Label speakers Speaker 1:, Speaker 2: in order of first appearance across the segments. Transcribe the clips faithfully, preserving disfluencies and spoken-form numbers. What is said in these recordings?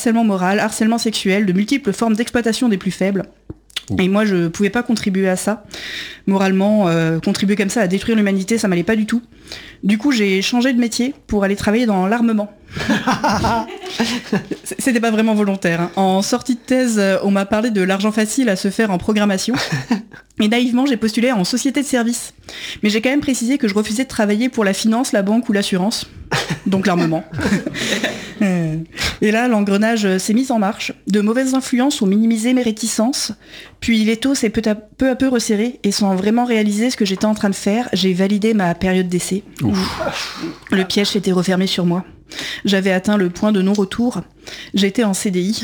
Speaker 1: harcèlement moral, harcèlement sexuel, de multiples formes d'exploitation des plus faibles. Et moi, je pouvais pas contribuer à ça. Moralement, euh, contribuer comme ça à détruire l'humanité, ça m'allait pas du tout. Du coup, j'ai changé de métier pour aller travailler dans l'armement. C'était pas vraiment volontaire. Hein. En sortie de thèse, on m'a parlé de l'argent facile à se faire en programmation. Et naïvement, j'ai postulé en société de service. Mais j'ai quand même précisé que je refusais de travailler pour la finance, la banque ou l'assurance. Donc l'armement. Et là, l'engrenage s'est mis en marche. De mauvaises influences ont minimisé mes réticences. Puis l'étau s'est peu à, peu à peu resserré. Et sans vraiment réaliser ce que j'étais en train de faire, j'ai validé ma période d'essai. Ouf. Le piège s'était refermé sur moi. J'avais atteint le point de non-retour. J'étais en C D I.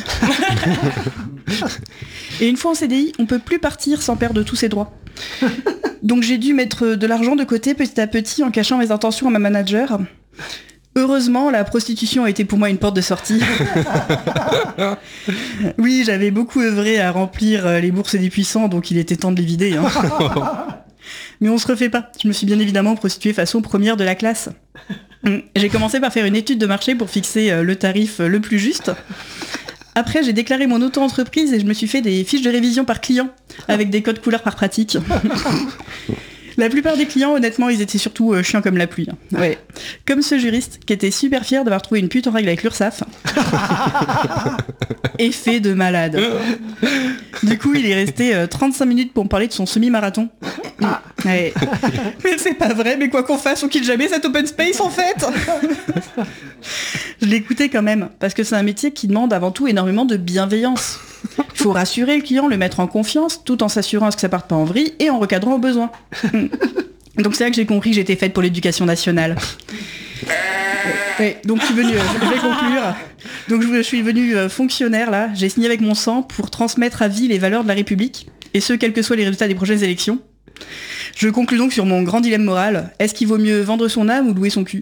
Speaker 1: Et une fois en C D I, on peut plus partir sans perdre tous ses droits. Donc j'ai dû mettre de l'argent de côté petit à petit en cachant mes intentions à ma manager. Heureusement, la prostitution a été pour moi une porte de sortie. Oui, j'avais beaucoup œuvré à remplir les bourses des puissants, donc il était temps de les vider. Hein. Mais on se refait pas. Je me suis bien évidemment prostituée façon première de la classe. J'ai commencé par faire une étude de marché pour fixer le tarif le plus juste. Après, j'ai déclaré mon auto-entreprise et je me suis fait des fiches de révision par client, avec des codes couleurs par pratique. La plupart des clients, honnêtement, ils étaient surtout euh, chiants comme la pluie. Hein. Ouais. Comme ce juriste qui était super fier d'avoir trouvé une pute en règle avec l'URSSAF. Effet de malade. Du coup, il est resté euh, trente-cinq minutes pour me parler de son semi-marathon. Ah. Ouais. Mais c'est pas vrai, mais quoi qu'on fasse, on quitte jamais cet open space en fait. Je l'écoutais quand même, parce que c'est un métier qui demande avant tout énormément de bienveillance. Il faut rassurer le client, le mettre en confiance, tout en s'assurant à ce que ça parte pas en vrille et en recadrant au besoin. Donc c'est là que j'ai compris que j'étais faite pour l'éducation nationale. Ouais, donc je suis venue, je vais conclure. Donc je suis venue fonctionnaire là, j'ai signé avec mon sang pour transmettre à vie les valeurs de la République, et ce, quels que soient les résultats des prochaines élections. Je conclus donc sur mon grand dilemme moral. Est-ce qu'il vaut mieux vendre son âme ou louer son cul ?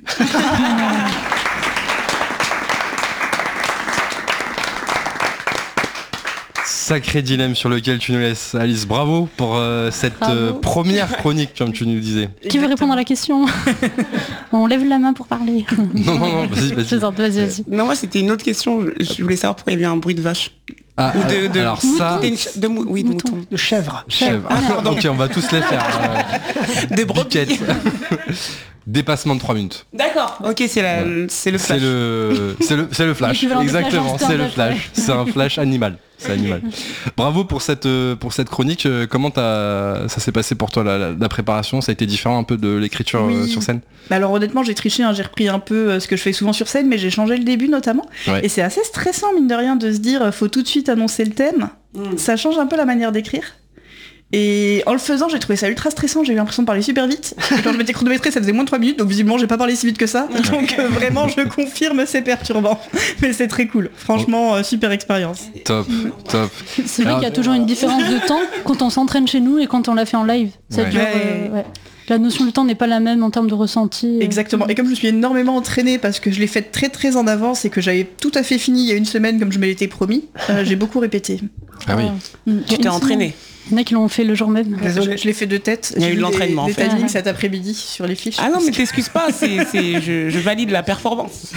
Speaker 2: Sacré dilemme sur lequel tu nous laisses, Alice. Bravo pour euh, cette
Speaker 3: Bravo.
Speaker 2: Euh, première chronique, comme tu nous disais.
Speaker 3: Qui veut répondre à la question ? On lève la main pour parler.
Speaker 2: Non, non, non, vas-y, vas-y.
Speaker 3: vas-y, vas-y.
Speaker 4: Non, moi, c'était une autre question. Je voulais savoir pourquoi il y avait un bruit de vache.
Speaker 2: Ah,
Speaker 4: Ou de, de,
Speaker 2: alors ça...
Speaker 4: de, de, mou- oui, de mouton.
Speaker 5: De chèvre.
Speaker 2: Chèvre.
Speaker 4: Ah,
Speaker 2: ok, on va tous les faire. Euh,
Speaker 4: Des brebis.
Speaker 2: biquettes. Dépassement de trois minutes.
Speaker 4: D'accord. Ok, c'est, la,
Speaker 2: Ouais.
Speaker 4: c'est le
Speaker 2: C'est
Speaker 4: flash.
Speaker 2: le, c'est le, c'est le flash.
Speaker 3: L'équivalent du flash
Speaker 2: Exactement,
Speaker 3: hamster
Speaker 2: c'est le
Speaker 3: de
Speaker 2: flash.
Speaker 3: flash.
Speaker 2: C'est un flash animal. C'est animal. Bravo pour cette, euh, pour cette chronique. Euh, Comment t'as, ça s'est passé pour toi la, la, la préparation ? Ça a été différent un peu de l'écriture
Speaker 1: Oui.
Speaker 2: euh, sur scène ?
Speaker 1: Bah alors honnêtement, j'ai triché, hein, j'ai repris un peu euh, ce que je fais souvent sur scène, mais j'ai changé le début notamment.
Speaker 2: Ouais.
Speaker 1: Et c'est assez stressant, mine de rien, de se dire euh, faut tout de suite annoncer le thème.
Speaker 4: Mm.
Speaker 1: Ça change un peu la manière d'écrire. Et en le faisant, j'ai trouvé ça ultra stressant, j'ai eu l'impression de parler super vite. Et quand je m'étais chronométré, ça faisait moins de trois minutes, donc visiblement j'ai pas parlé si vite que ça. Donc euh, vraiment, je confirme, c'est perturbant. Mais c'est très cool. Franchement, euh, super expérience.
Speaker 2: Top, top.
Speaker 3: C'est vrai
Speaker 2: Alors-
Speaker 3: qu'il y a toujours une différence de temps quand on s'entraîne chez nous et quand on l'a fait en live. Ça
Speaker 2: Ouais.
Speaker 3: dure, euh, ouais. La notion du temps n'est pas la même en termes de ressenti.
Speaker 1: Exactement. Et comme je me suis énormément entraînée parce que je l'ai faite très très en avance et que j'avais tout à fait fini il y a une semaine comme je me l'étais promis, euh, j'ai beaucoup répété.
Speaker 2: Ah oui.
Speaker 4: Tu t'es entraîné.
Speaker 3: Il y en a qui l'ont fait le jour même.
Speaker 4: Désolé.
Speaker 1: Je, je l'ai fait de tête.
Speaker 4: Il y a
Speaker 1: J'ai
Speaker 4: eu de
Speaker 1: vu
Speaker 4: l'entraînement,
Speaker 1: Des,
Speaker 4: en fait.
Speaker 1: des timings
Speaker 3: Ouais.
Speaker 1: cet après-midi sur les fiches.
Speaker 4: Ah non, mais t'excuses pas, c'est, c'est, je, je valide la performance.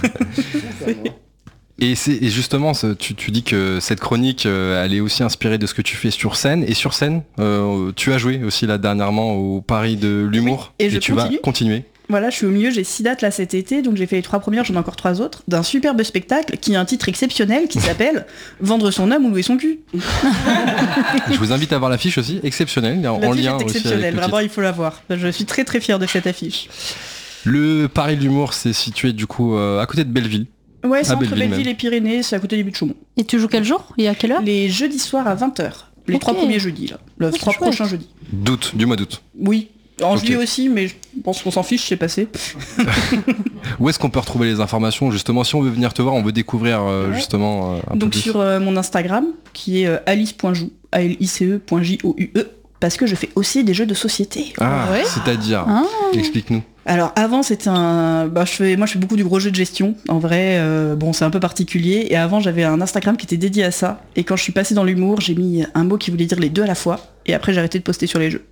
Speaker 2: Et, c'est, et justement, ce- tu, tu dis que cette chronique, euh, elle est aussi inspirée de ce que tu fais sur scène. Et sur scène, euh, tu as joué aussi là dernièrement au Paris de l'humour.
Speaker 1: Oui, et je
Speaker 2: tu
Speaker 1: continue.
Speaker 2: vas continuer.
Speaker 1: Voilà, je suis au milieu, j'ai six dates là cet été, donc j'ai fait les trois premières, j'en ai encore trois autres, d'un superbe spectacle qui a un titre exceptionnel qui s'appelle Vendre son âme ou louer son cul.
Speaker 2: Je vous invite à voir l'affiche aussi, exceptionnelle, en, en
Speaker 1: L'affiche
Speaker 2: lien
Speaker 1: est
Speaker 2: aussi avec
Speaker 1: exceptionnelle,
Speaker 2: le
Speaker 1: vraiment
Speaker 2: titre.
Speaker 1: il faut la voir. Je suis très très fière de cette affiche.
Speaker 2: Le Paris de l'humour, c'est situé du coup euh, à côté de Belleville.
Speaker 1: Ouais, c'est
Speaker 2: À
Speaker 1: entre
Speaker 2: Belleville
Speaker 1: Belleville
Speaker 2: même.
Speaker 1: et Pyrénées, c'est à côté des buts de Chaumont.
Speaker 3: Et tu joues quel jour et à quelle heure ?
Speaker 1: Les jeudis soirs à vingt heures. Les
Speaker 3: Ok.
Speaker 1: trois premiers jeudis là. Les
Speaker 3: Oh, c'est
Speaker 1: trois
Speaker 3: chouette.
Speaker 1: prochains jeudis.
Speaker 2: D'août, du mois d'août.
Speaker 1: Oui. En
Speaker 2: Ok.
Speaker 1: juillet aussi, mais je pense qu'on s'en fiche, c'est passé.
Speaker 2: Où est-ce qu'on peut retrouver les informations justement si on veut venir te voir, on veut découvrir euh,
Speaker 1: Ouais.
Speaker 2: justement euh, un peu
Speaker 1: Donc
Speaker 2: plus.
Speaker 1: sur euh, mon Instagram, qui est euh, alice point jou, A L I C E point J O U E, parce que je fais aussi des jeux de société.
Speaker 2: Ah,
Speaker 1: Ouais.
Speaker 2: c'est-à-dire,
Speaker 3: Ah.
Speaker 2: explique-nous.
Speaker 1: Alors avant c'était un, bah, je fais, moi je fais beaucoup du gros jeu de gestion. En vrai, euh, bon c'est un peu particulier. Et avant j'avais un Instagram qui était dédié à ça. Et quand je suis passée dans l'humour, j'ai mis un mot qui voulait dire les deux à la fois. Et après j'ai arrêté de poster sur les jeux.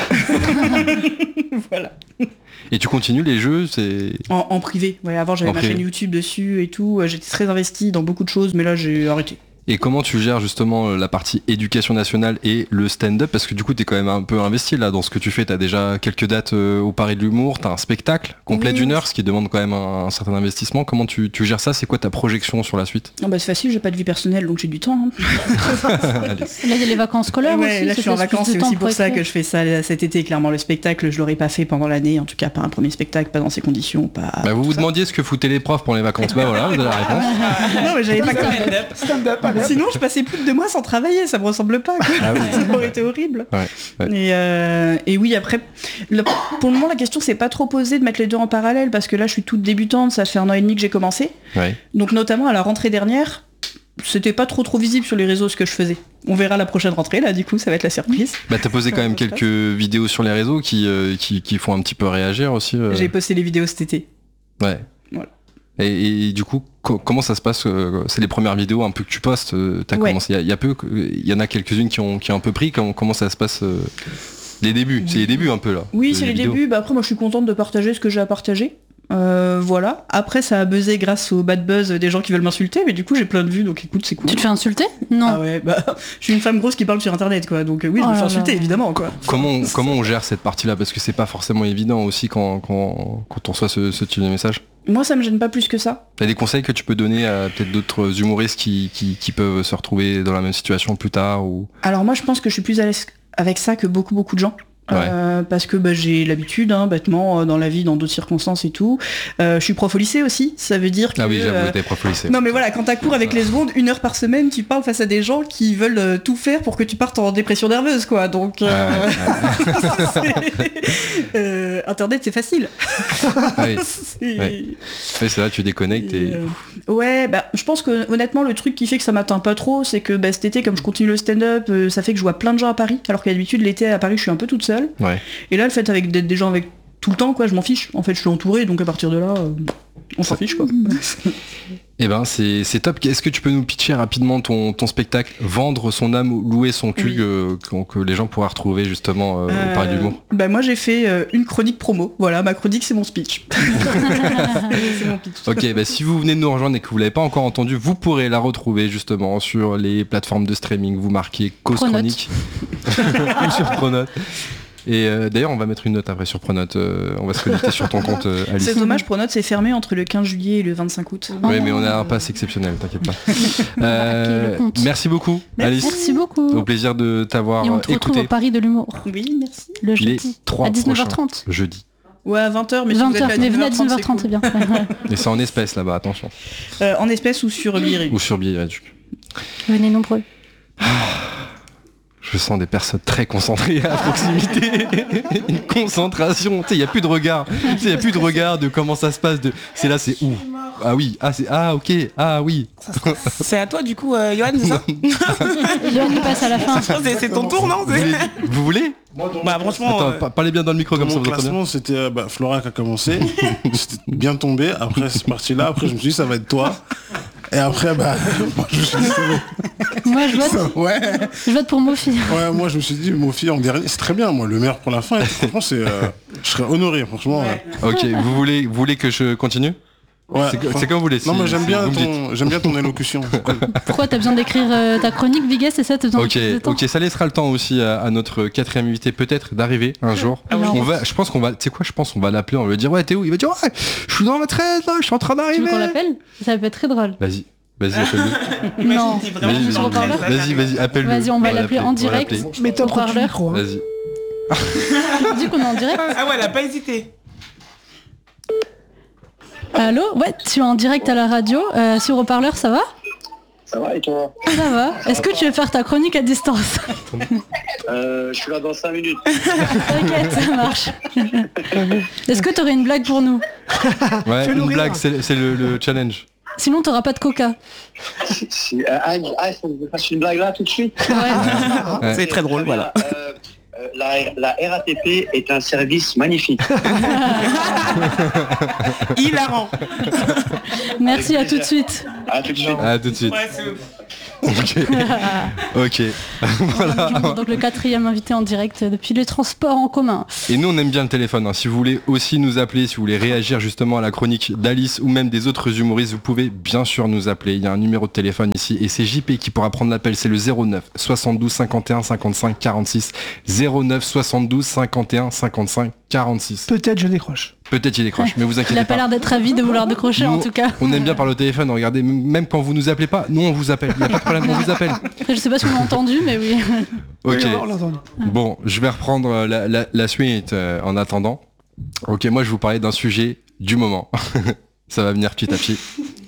Speaker 1: Voilà.
Speaker 2: Et tu continues les jeux, c'est...
Speaker 1: En, en privé. Ouais, avant j'avais
Speaker 2: En
Speaker 1: ma
Speaker 2: privé.
Speaker 1: chaîne YouTube dessus et tout. J'étais très investie dans beaucoup de choses, mais là j'ai arrêté.
Speaker 2: Et comment tu gères justement euh, la partie éducation nationale et le stand-up? Parce que du coup, t'es quand même un peu investi là dans ce que tu fais. T'as déjà quelques dates euh, au Paris de l'Humour, t'as un spectacle complet
Speaker 1: Oui.
Speaker 2: d'une heure, ce qui demande quand même un, un certain investissement. Comment tu, tu gères ça? C'est quoi ta projection sur la suite?
Speaker 1: Non, bah c'est facile, j'ai pas de vie personnelle donc j'ai du temps. Hein.
Speaker 2: Allez.
Speaker 3: Là, il y a les vacances scolaires
Speaker 1: Ouais,
Speaker 3: aussi.
Speaker 1: là je suis en vacances, c'est aussi pour ça que je fais ça cet été. Clairement, le spectacle, je l'aurais pas fait pendant l'année, en tout cas pas un premier spectacle, pas dans ces conditions, pas.
Speaker 2: Bah, vous
Speaker 1: tout
Speaker 2: vous
Speaker 1: ça.
Speaker 2: demandiez ce que foutaient les profs pour les vacances. Bah voilà, vous avez la réponse.
Speaker 1: Non, mais j'avais pas comme
Speaker 4: Stand-up.
Speaker 1: stand-up. Sinon, je passais plus de deux mois sans travailler, ça me ressemble pas. Quoi.
Speaker 2: Ah oui.
Speaker 1: Ça aurait été horrible.
Speaker 2: Ouais, ouais.
Speaker 1: Et, euh, et oui, après, le- pour le moment, la question s'est pas trop posée de mettre les deux en parallèle parce que là, je suis toute débutante, ça fait un an et demi que j'ai commencé.
Speaker 2: Ouais.
Speaker 1: Donc, notamment à la rentrée dernière, c'était pas trop trop visible sur les réseaux ce que je faisais. On verra la prochaine rentrée, là, du coup, ça va être la surprise.
Speaker 2: Bah t'as posé quand même
Speaker 1: Ça se
Speaker 2: quelques vidéos sur les réseaux qui, euh, qui, qui font un petit peu réagir aussi. euh.
Speaker 1: J'ai posté les vidéos cet été.
Speaker 2: Ouais.
Speaker 1: Voilà.
Speaker 2: Et, et du coup, co- comment ça se passe euh, C'est les premières vidéos un peu que tu postes. euh, T'as
Speaker 1: Ouais.
Speaker 2: commencé il y, a- il y a peu, il y en a quelques-unes qui ont, qui ont un peu pris. Comment, comment ça se passe euh, Les débuts, c'est les débuts un peu là.
Speaker 1: Oui,
Speaker 2: de
Speaker 1: c'est les
Speaker 2: vidéos.
Speaker 1: débuts. Bah, après, moi, je suis contente de partager ce que j'ai à partager. Euh, voilà. Après, ça a buzzé grâce au bad buzz des gens qui veulent m'insulter, mais du coup, j'ai plein de vues, donc écoute, c'est cool.
Speaker 3: Tu te fais insulter? Non.
Speaker 1: Ah ouais, bah, je suis une femme grosse qui parle sur internet, quoi. Donc euh, oui, je
Speaker 3: Oh
Speaker 1: me fais
Speaker 3: là
Speaker 1: insulter,
Speaker 3: là.
Speaker 1: évidemment, quoi.
Speaker 2: Comment, comment on gère cette partie-là? Parce que c'est pas forcément évident aussi quand, quand, quand on reçoit ce, ce type de message.
Speaker 1: Moi, ça me gêne pas plus que ça.
Speaker 2: T'as des conseils que tu peux donner à peut-être d'autres humoristes qui, qui, qui peuvent se retrouver dans la même situation plus tard ou...
Speaker 1: Alors moi, je pense que je suis plus à l'aise avec ça que beaucoup, beaucoup de gens. Euh, parce que bah, j'ai l'habitude, hein, bêtement, euh, dans la vie, dans d'autres circonstances et tout. Euh, je suis prof au lycée aussi, ça veut dire que...
Speaker 2: Ah oui, j'avoue,
Speaker 1: euh,
Speaker 2: t'es prof au lycée.
Speaker 1: Non mais voilà, quand t'as cours avec les secondes, une heure par semaine, tu parles face à des gens qui veulent euh, tout faire pour que tu partes en dépression nerveuse, quoi. Donc, euh, c'est- euh, Internet, c'est facile.
Speaker 2: Ah oui.
Speaker 1: C'est-
Speaker 2: Ouais. Ouais, c'est là, tu déconnectes et...
Speaker 1: Et, euh, ouais, bah, je pense que honnêtement, le truc qui fait que ça m'atteint pas trop, c'est que bah, cet été, comme je continue le stand-up, euh, ça fait que je vois plein de gens à Paris, alors qu'à d'habitude, l'été à Paris, je suis un peu toute seule.
Speaker 2: Ouais.
Speaker 1: Et là, le fait avec d'être des gens avec tout le temps, quoi, je m'en fiche. En fait, je suis entourée, donc à partir de là, euh, on s'en fiche, quoi.
Speaker 2: Eh ben c'est c'est top. Est-ce que tu peux nous pitcher rapidement ton, ton spectacle Vendre son âme ou louer son cul
Speaker 1: Oui.
Speaker 2: euh, que, que les gens pourraient retrouver justement euh, au Paris de l'Humour?
Speaker 1: Bah moi j'ai fait euh, une chronique promo. Voilà, ma chronique c'est mon speech. C'est mon pitch.
Speaker 2: Ok, bah si vous venez de nous rejoindre et que vous l'avez pas encore entendu, vous pourrez la retrouver justement sur les plateformes de streaming. Vous marquez Cause
Speaker 3: Pronote.
Speaker 2: Chronique ou sur Pronote. Et euh, d'ailleurs, on va mettre une note après sur Pronote. euh, on va se connecter sur ton compte, euh, Alice.
Speaker 1: C'est dommage, Pronote c'est fermé entre le quinze juillet et le vingt-cinq août.
Speaker 2: Oui, mais on a un pass exceptionnel, t'inquiète pas. Euh,
Speaker 3: le compte.
Speaker 2: merci beaucoup,
Speaker 1: Merci.
Speaker 2: Alice.
Speaker 3: Merci beaucoup.
Speaker 2: Au plaisir de t'avoir
Speaker 3: Et on te retrouve
Speaker 2: écouté.
Speaker 3: au Paris de l'Humour,
Speaker 1: Oui, merci.
Speaker 3: le
Speaker 2: Les
Speaker 3: jeudi,
Speaker 2: trois
Speaker 3: à dix-neuf heures
Speaker 2: prochains
Speaker 3: trente.
Speaker 2: jeudi.
Speaker 1: Ouais, à vingt heures, mais si vous
Speaker 3: vingt
Speaker 1: êtes
Speaker 3: heures,
Speaker 1: là à
Speaker 3: mais venez à
Speaker 1: dix-neuf heures
Speaker 3: dix-neuf heures trente, c'est bien.
Speaker 2: Et c'est en espèces là-bas, attention.
Speaker 1: Euh, en espèces ou sur billet.
Speaker 2: Ou sur billet.
Speaker 3: Venez nombreux.
Speaker 2: Je sens des personnes très concentrées à proximité. Une concentration. Tu sais, il n'y a plus de regard. Tu sais, il n'y a plus de regard de comment ça se passe. De... C'est là, c'est où? Ah oui, ah c'est ah ok, ah oui.
Speaker 4: C'est à toi du coup, euh, Johan, c'est ça?
Speaker 3: Johan il passe à la fin.
Speaker 4: C'est c'est ton tour, non?
Speaker 2: Vous voulez, vous voulez
Speaker 4: Bah franchement,
Speaker 2: Attends,
Speaker 4: euh,
Speaker 2: pa- parlez bien dans le micro comme ça
Speaker 5: Mon
Speaker 2: vous entendez bien.
Speaker 5: classement, c'était euh, bah, Flora qui a commencé. C'était bien tombé. Après, c'est parti là. Après, je me suis dit, ça va être toi. Et après, bah, moi, je me suis dit,
Speaker 3: Moi je vote,
Speaker 5: ouais.
Speaker 3: je vote pour Mofi.
Speaker 5: Ouais, moi, je me suis dit, mon fille en dernier, c'est très bien. Moi, le meilleur pour la fin. Et franchement, c'est, euh, je serais honoré, franchement. Ouais.
Speaker 2: Ok, vous voulez, vous voulez que je continue?
Speaker 5: Ouais.
Speaker 2: C'est c'est comme vous voulez.
Speaker 5: Non,
Speaker 2: si-
Speaker 5: mais j'aime
Speaker 2: si
Speaker 5: bien
Speaker 2: vous me dites.
Speaker 5: ton, j'aime bien ton élocution.
Speaker 3: Pourquoi t'as besoin d'écrire euh, ta chronique, Vigas, c'est ça? T'as besoin
Speaker 2: Ok,
Speaker 3: de plus de temps?
Speaker 2: ok, ça laissera le temps aussi à, à notre quatrième invité peut-être d'arriver un jour.
Speaker 3: Ah oui.
Speaker 2: On va, je pense qu'on va, tu sais quoi, je pense qu'on va l'appeler, on va lui dire ouais t'es où? Il va dire ouais, je suis dans la retraite là, je suis en train
Speaker 3: Tu veux
Speaker 2: d'arriver.
Speaker 3: qu'on l'appelle? Ça peut être très drôle.
Speaker 2: Vas-y, vas-y appelle-le.
Speaker 3: Non.
Speaker 4: si vraiment
Speaker 2: Vas-y,
Speaker 4: tu
Speaker 3: sur
Speaker 4: es en
Speaker 3: haut-parleur
Speaker 4: train de-
Speaker 2: Vas-y, vas-y, appelle-le.
Speaker 3: Vas-y, on va l'appeler en
Speaker 2: on va
Speaker 3: direct.
Speaker 2: l'appeler.
Speaker 6: Mais toi,
Speaker 3: Au parleur.
Speaker 6: micro. Hein.
Speaker 2: Vas-y.
Speaker 3: Tu dis qu'on est en direct?
Speaker 4: Ah ouais, elle a pas hésité.
Speaker 3: Allô? Ouais, tu es en direct à la radio, euh, sur haut-parleur, ça va?
Speaker 7: Ça va et toi?
Speaker 3: Ça va. Est-ce que tu veux faire ta chronique à distance?
Speaker 7: euh, Je suis là dans cinq minutes.
Speaker 3: T'inquiète, ça marche. Est-ce que tu aurais une blague pour nous?
Speaker 2: Ouais,
Speaker 6: Fais-nous
Speaker 2: une
Speaker 6: rire.
Speaker 2: blague, c'est c'est le, le challenge.
Speaker 3: Sinon, t'auras pas de coca.
Speaker 7: Si- si- ah, ah, il faut que je fasse une blague là tout de suite.
Speaker 3: Ouais.
Speaker 2: Ouais.
Speaker 4: C'est très drôle,
Speaker 7: bien.
Speaker 4: voilà.
Speaker 7: Euh, Euh, la, la R A T P est un service magnifique.
Speaker 4: Hilarant.
Speaker 3: Merci, à tout de suite.
Speaker 7: À tout de suite.
Speaker 2: À tout de suite.
Speaker 4: Ouais, c'est-
Speaker 2: Ok. Ok. Voilà.
Speaker 3: Donc le quatrième invité en direct depuis les transports en commun.
Speaker 2: Et nous on aime bien le téléphone, hein. Si vous voulez aussi nous appeler, si vous voulez réagir justement à la chronique d'Alice ou même des autres humoristes, vous pouvez bien sûr nous appeler. Il y a un numéro de téléphone ici et c'est J P qui pourra prendre l'appel, c'est le zéro neuf soixante-douze cinquante et un cinquante-cinq quarante-six. zéro neuf soixante-douze cinquante et un cinquante-cinq quarante-six.
Speaker 6: Peut-être je décroche.
Speaker 2: Peut-être il décroche, mais vous
Speaker 3: Il
Speaker 2: inquiétez
Speaker 3: a pas
Speaker 2: pas.
Speaker 3: l'air d'être ravi de vouloir décrocher en
Speaker 2: Nous,
Speaker 3: tout cas.
Speaker 2: On aime bien parler au téléphone, regardez, m- même quand vous nous appelez pas, nous on vous appelle, il n'y a pas de problème, on vous appelle.
Speaker 3: Je sais pas si vous l'avez entendu, mais oui.
Speaker 2: Ok,
Speaker 6: Oui, on l'a entendu.
Speaker 2: bon, je vais reprendre euh, la, la- la suite euh, en attendant. Ok, moi je vais vous parler d'un sujet du moment. Ça va venir petit à petit.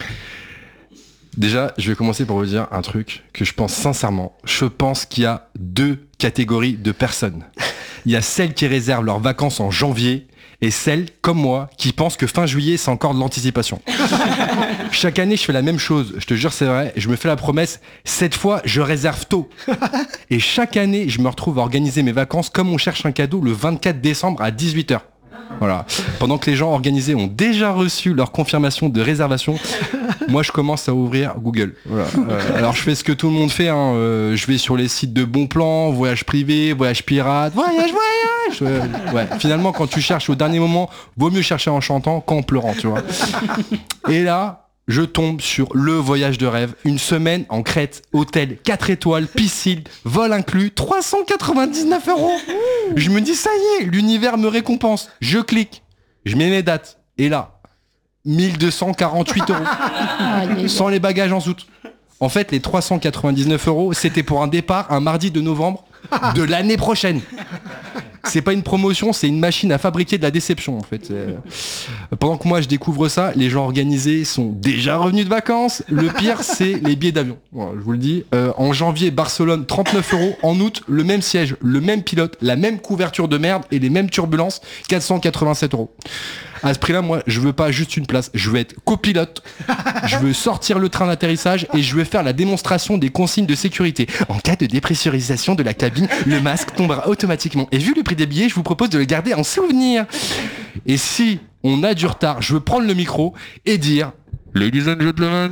Speaker 2: Déjà, je vais commencer par vous dire un truc que je pense sincèrement. Je pense qu'il y a deux catégories de personnes. Il y a celles qui réservent leurs vacances en janvier et celles, comme moi, qui pensent que fin juillet, c'est encore de l'anticipation. Chaque année, je fais la même chose. Je te jure, c'est vrai. Je me fais la promesse. Cette fois, je réserve tôt. Et chaque année, je me retrouve à organiser mes vacances comme on cherche un cadeau le vingt-quatre décembre à dix-huit heures. Voilà. Pendant que les gens organisés ont déjà reçu leur confirmation de réservation, moi je commence à ouvrir Google. Voilà. Euh, alors je fais ce que tout le monde fait, hein. Euh, je vais sur les sites de bons plans, voyage privé, voyage pirate, voyage, voyage. Euh, ouais. Finalement, quand tu cherches au dernier moment, vaut mieux chercher en chantant qu'en pleurant, tu vois. Et là, je tombe sur le voyage de rêve. Une semaine en Crète, hôtel quatre étoiles, piscine, vol inclus, trois cent quatre-vingt-dix-neuf euros. Je me dis, ça y est, l'univers me récompense. Je clique, je mets mes dates. Et là, mille deux cent quarante-huit euros.
Speaker 3: Aïe, aïe, aïe.
Speaker 2: Sans les bagages en soute. En fait, les trois cent quatre-vingt-dix-neuf euros, c'était pour un départ un mardi de novembre de l'année prochaine. C'est pas une promotion, c'est une machine à fabriquer de la déception en fait. Euh, Pendant que moi je découvre ça, les gens organisés sont déjà revenus de vacances. Le pire c'est les billets d'avion. Voilà, je vous le dis. Euh, en janvier, Barcelone, trente-neuf euros. En août, le même siège, le même pilote, la même couverture de merde et les mêmes turbulences, quatre cent quatre-vingt-sept euros. À ce prix-là, moi, je veux pas juste une place. Je veux être copilote. Je veux sortir le train d'atterrissage et je veux faire la démonstration des consignes de sécurité. En cas de dépressurisation de la cabine, le masque tombera automatiquement. Et vu le prix des billets, je vous propose de le garder en souvenir. Et si on a du retard, je veux prendre le micro et dire Ladies and gentlemen,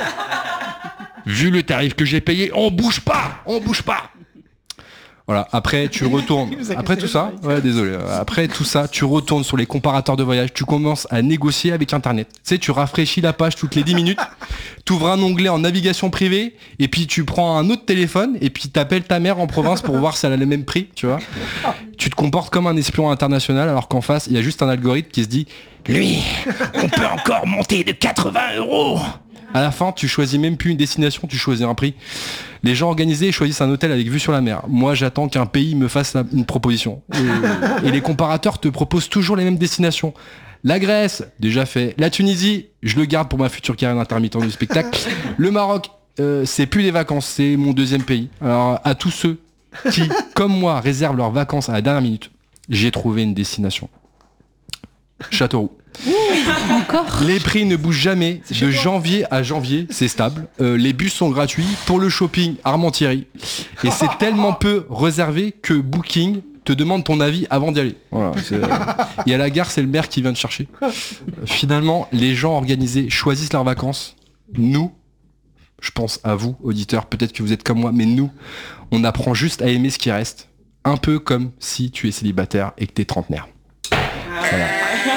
Speaker 2: vu le tarif que j'ai payé, on bouge pas, on bouge pas. Voilà, après tu retournes, après tout ça, ouais désolé, après tout ça, tu retournes sur les comparateurs de voyage, tu commences à négocier avec internet. Tu sais, tu rafraîchis la page toutes les dix minutes, tu ouvres un onglet en navigation privée, et puis tu prends un autre téléphone, et puis t'appelles ta mère en province pour voir si elle a le même prix, tu vois. Tu te comportes comme un espion international, alors qu'en face, il y a juste un algorithme qui se dit « Lui, on peut encore monter de quatre-vingts euros !» À la fin, tu choisis même plus une destination, tu choisis un prix. Les gens organisés choisissent un hôtel avec vue sur la mer. Moi, j'attends qu'un pays me fasse la- une proposition. Et, et les comparateurs te proposent toujours les mêmes destinations. La Grèce, déjà fait. La Tunisie, je le garde pour ma future carrière d'intermittent du spectacle. Le Maroc, euh, c'est plus les vacances, c'est mon deuxième pays. Alors, à tous ceux qui, comme moi, réservent leurs vacances à la dernière minute, j'ai trouvé une destination. Châteauroux.
Speaker 3: Encore.
Speaker 2: Les prix ne bougent jamais. De janvier à janvier, c'est stable. Euh, les bus sont gratuits. Pour le shopping, Armand-Thierry. Et c'est tellement peu réservé que Booking te demande ton avis avant d'y aller. Voilà, c'est- et à la gare, c'est le maire qui vient te chercher. Euh, Finalement, les gens organisés choisissent leurs vacances. Nous, je pense à vous, auditeurs, peut-être que vous êtes comme moi, mais nous, on apprend juste à aimer ce qui reste. Un peu comme si tu es célibataire et que t'es trentenaire. Voilà.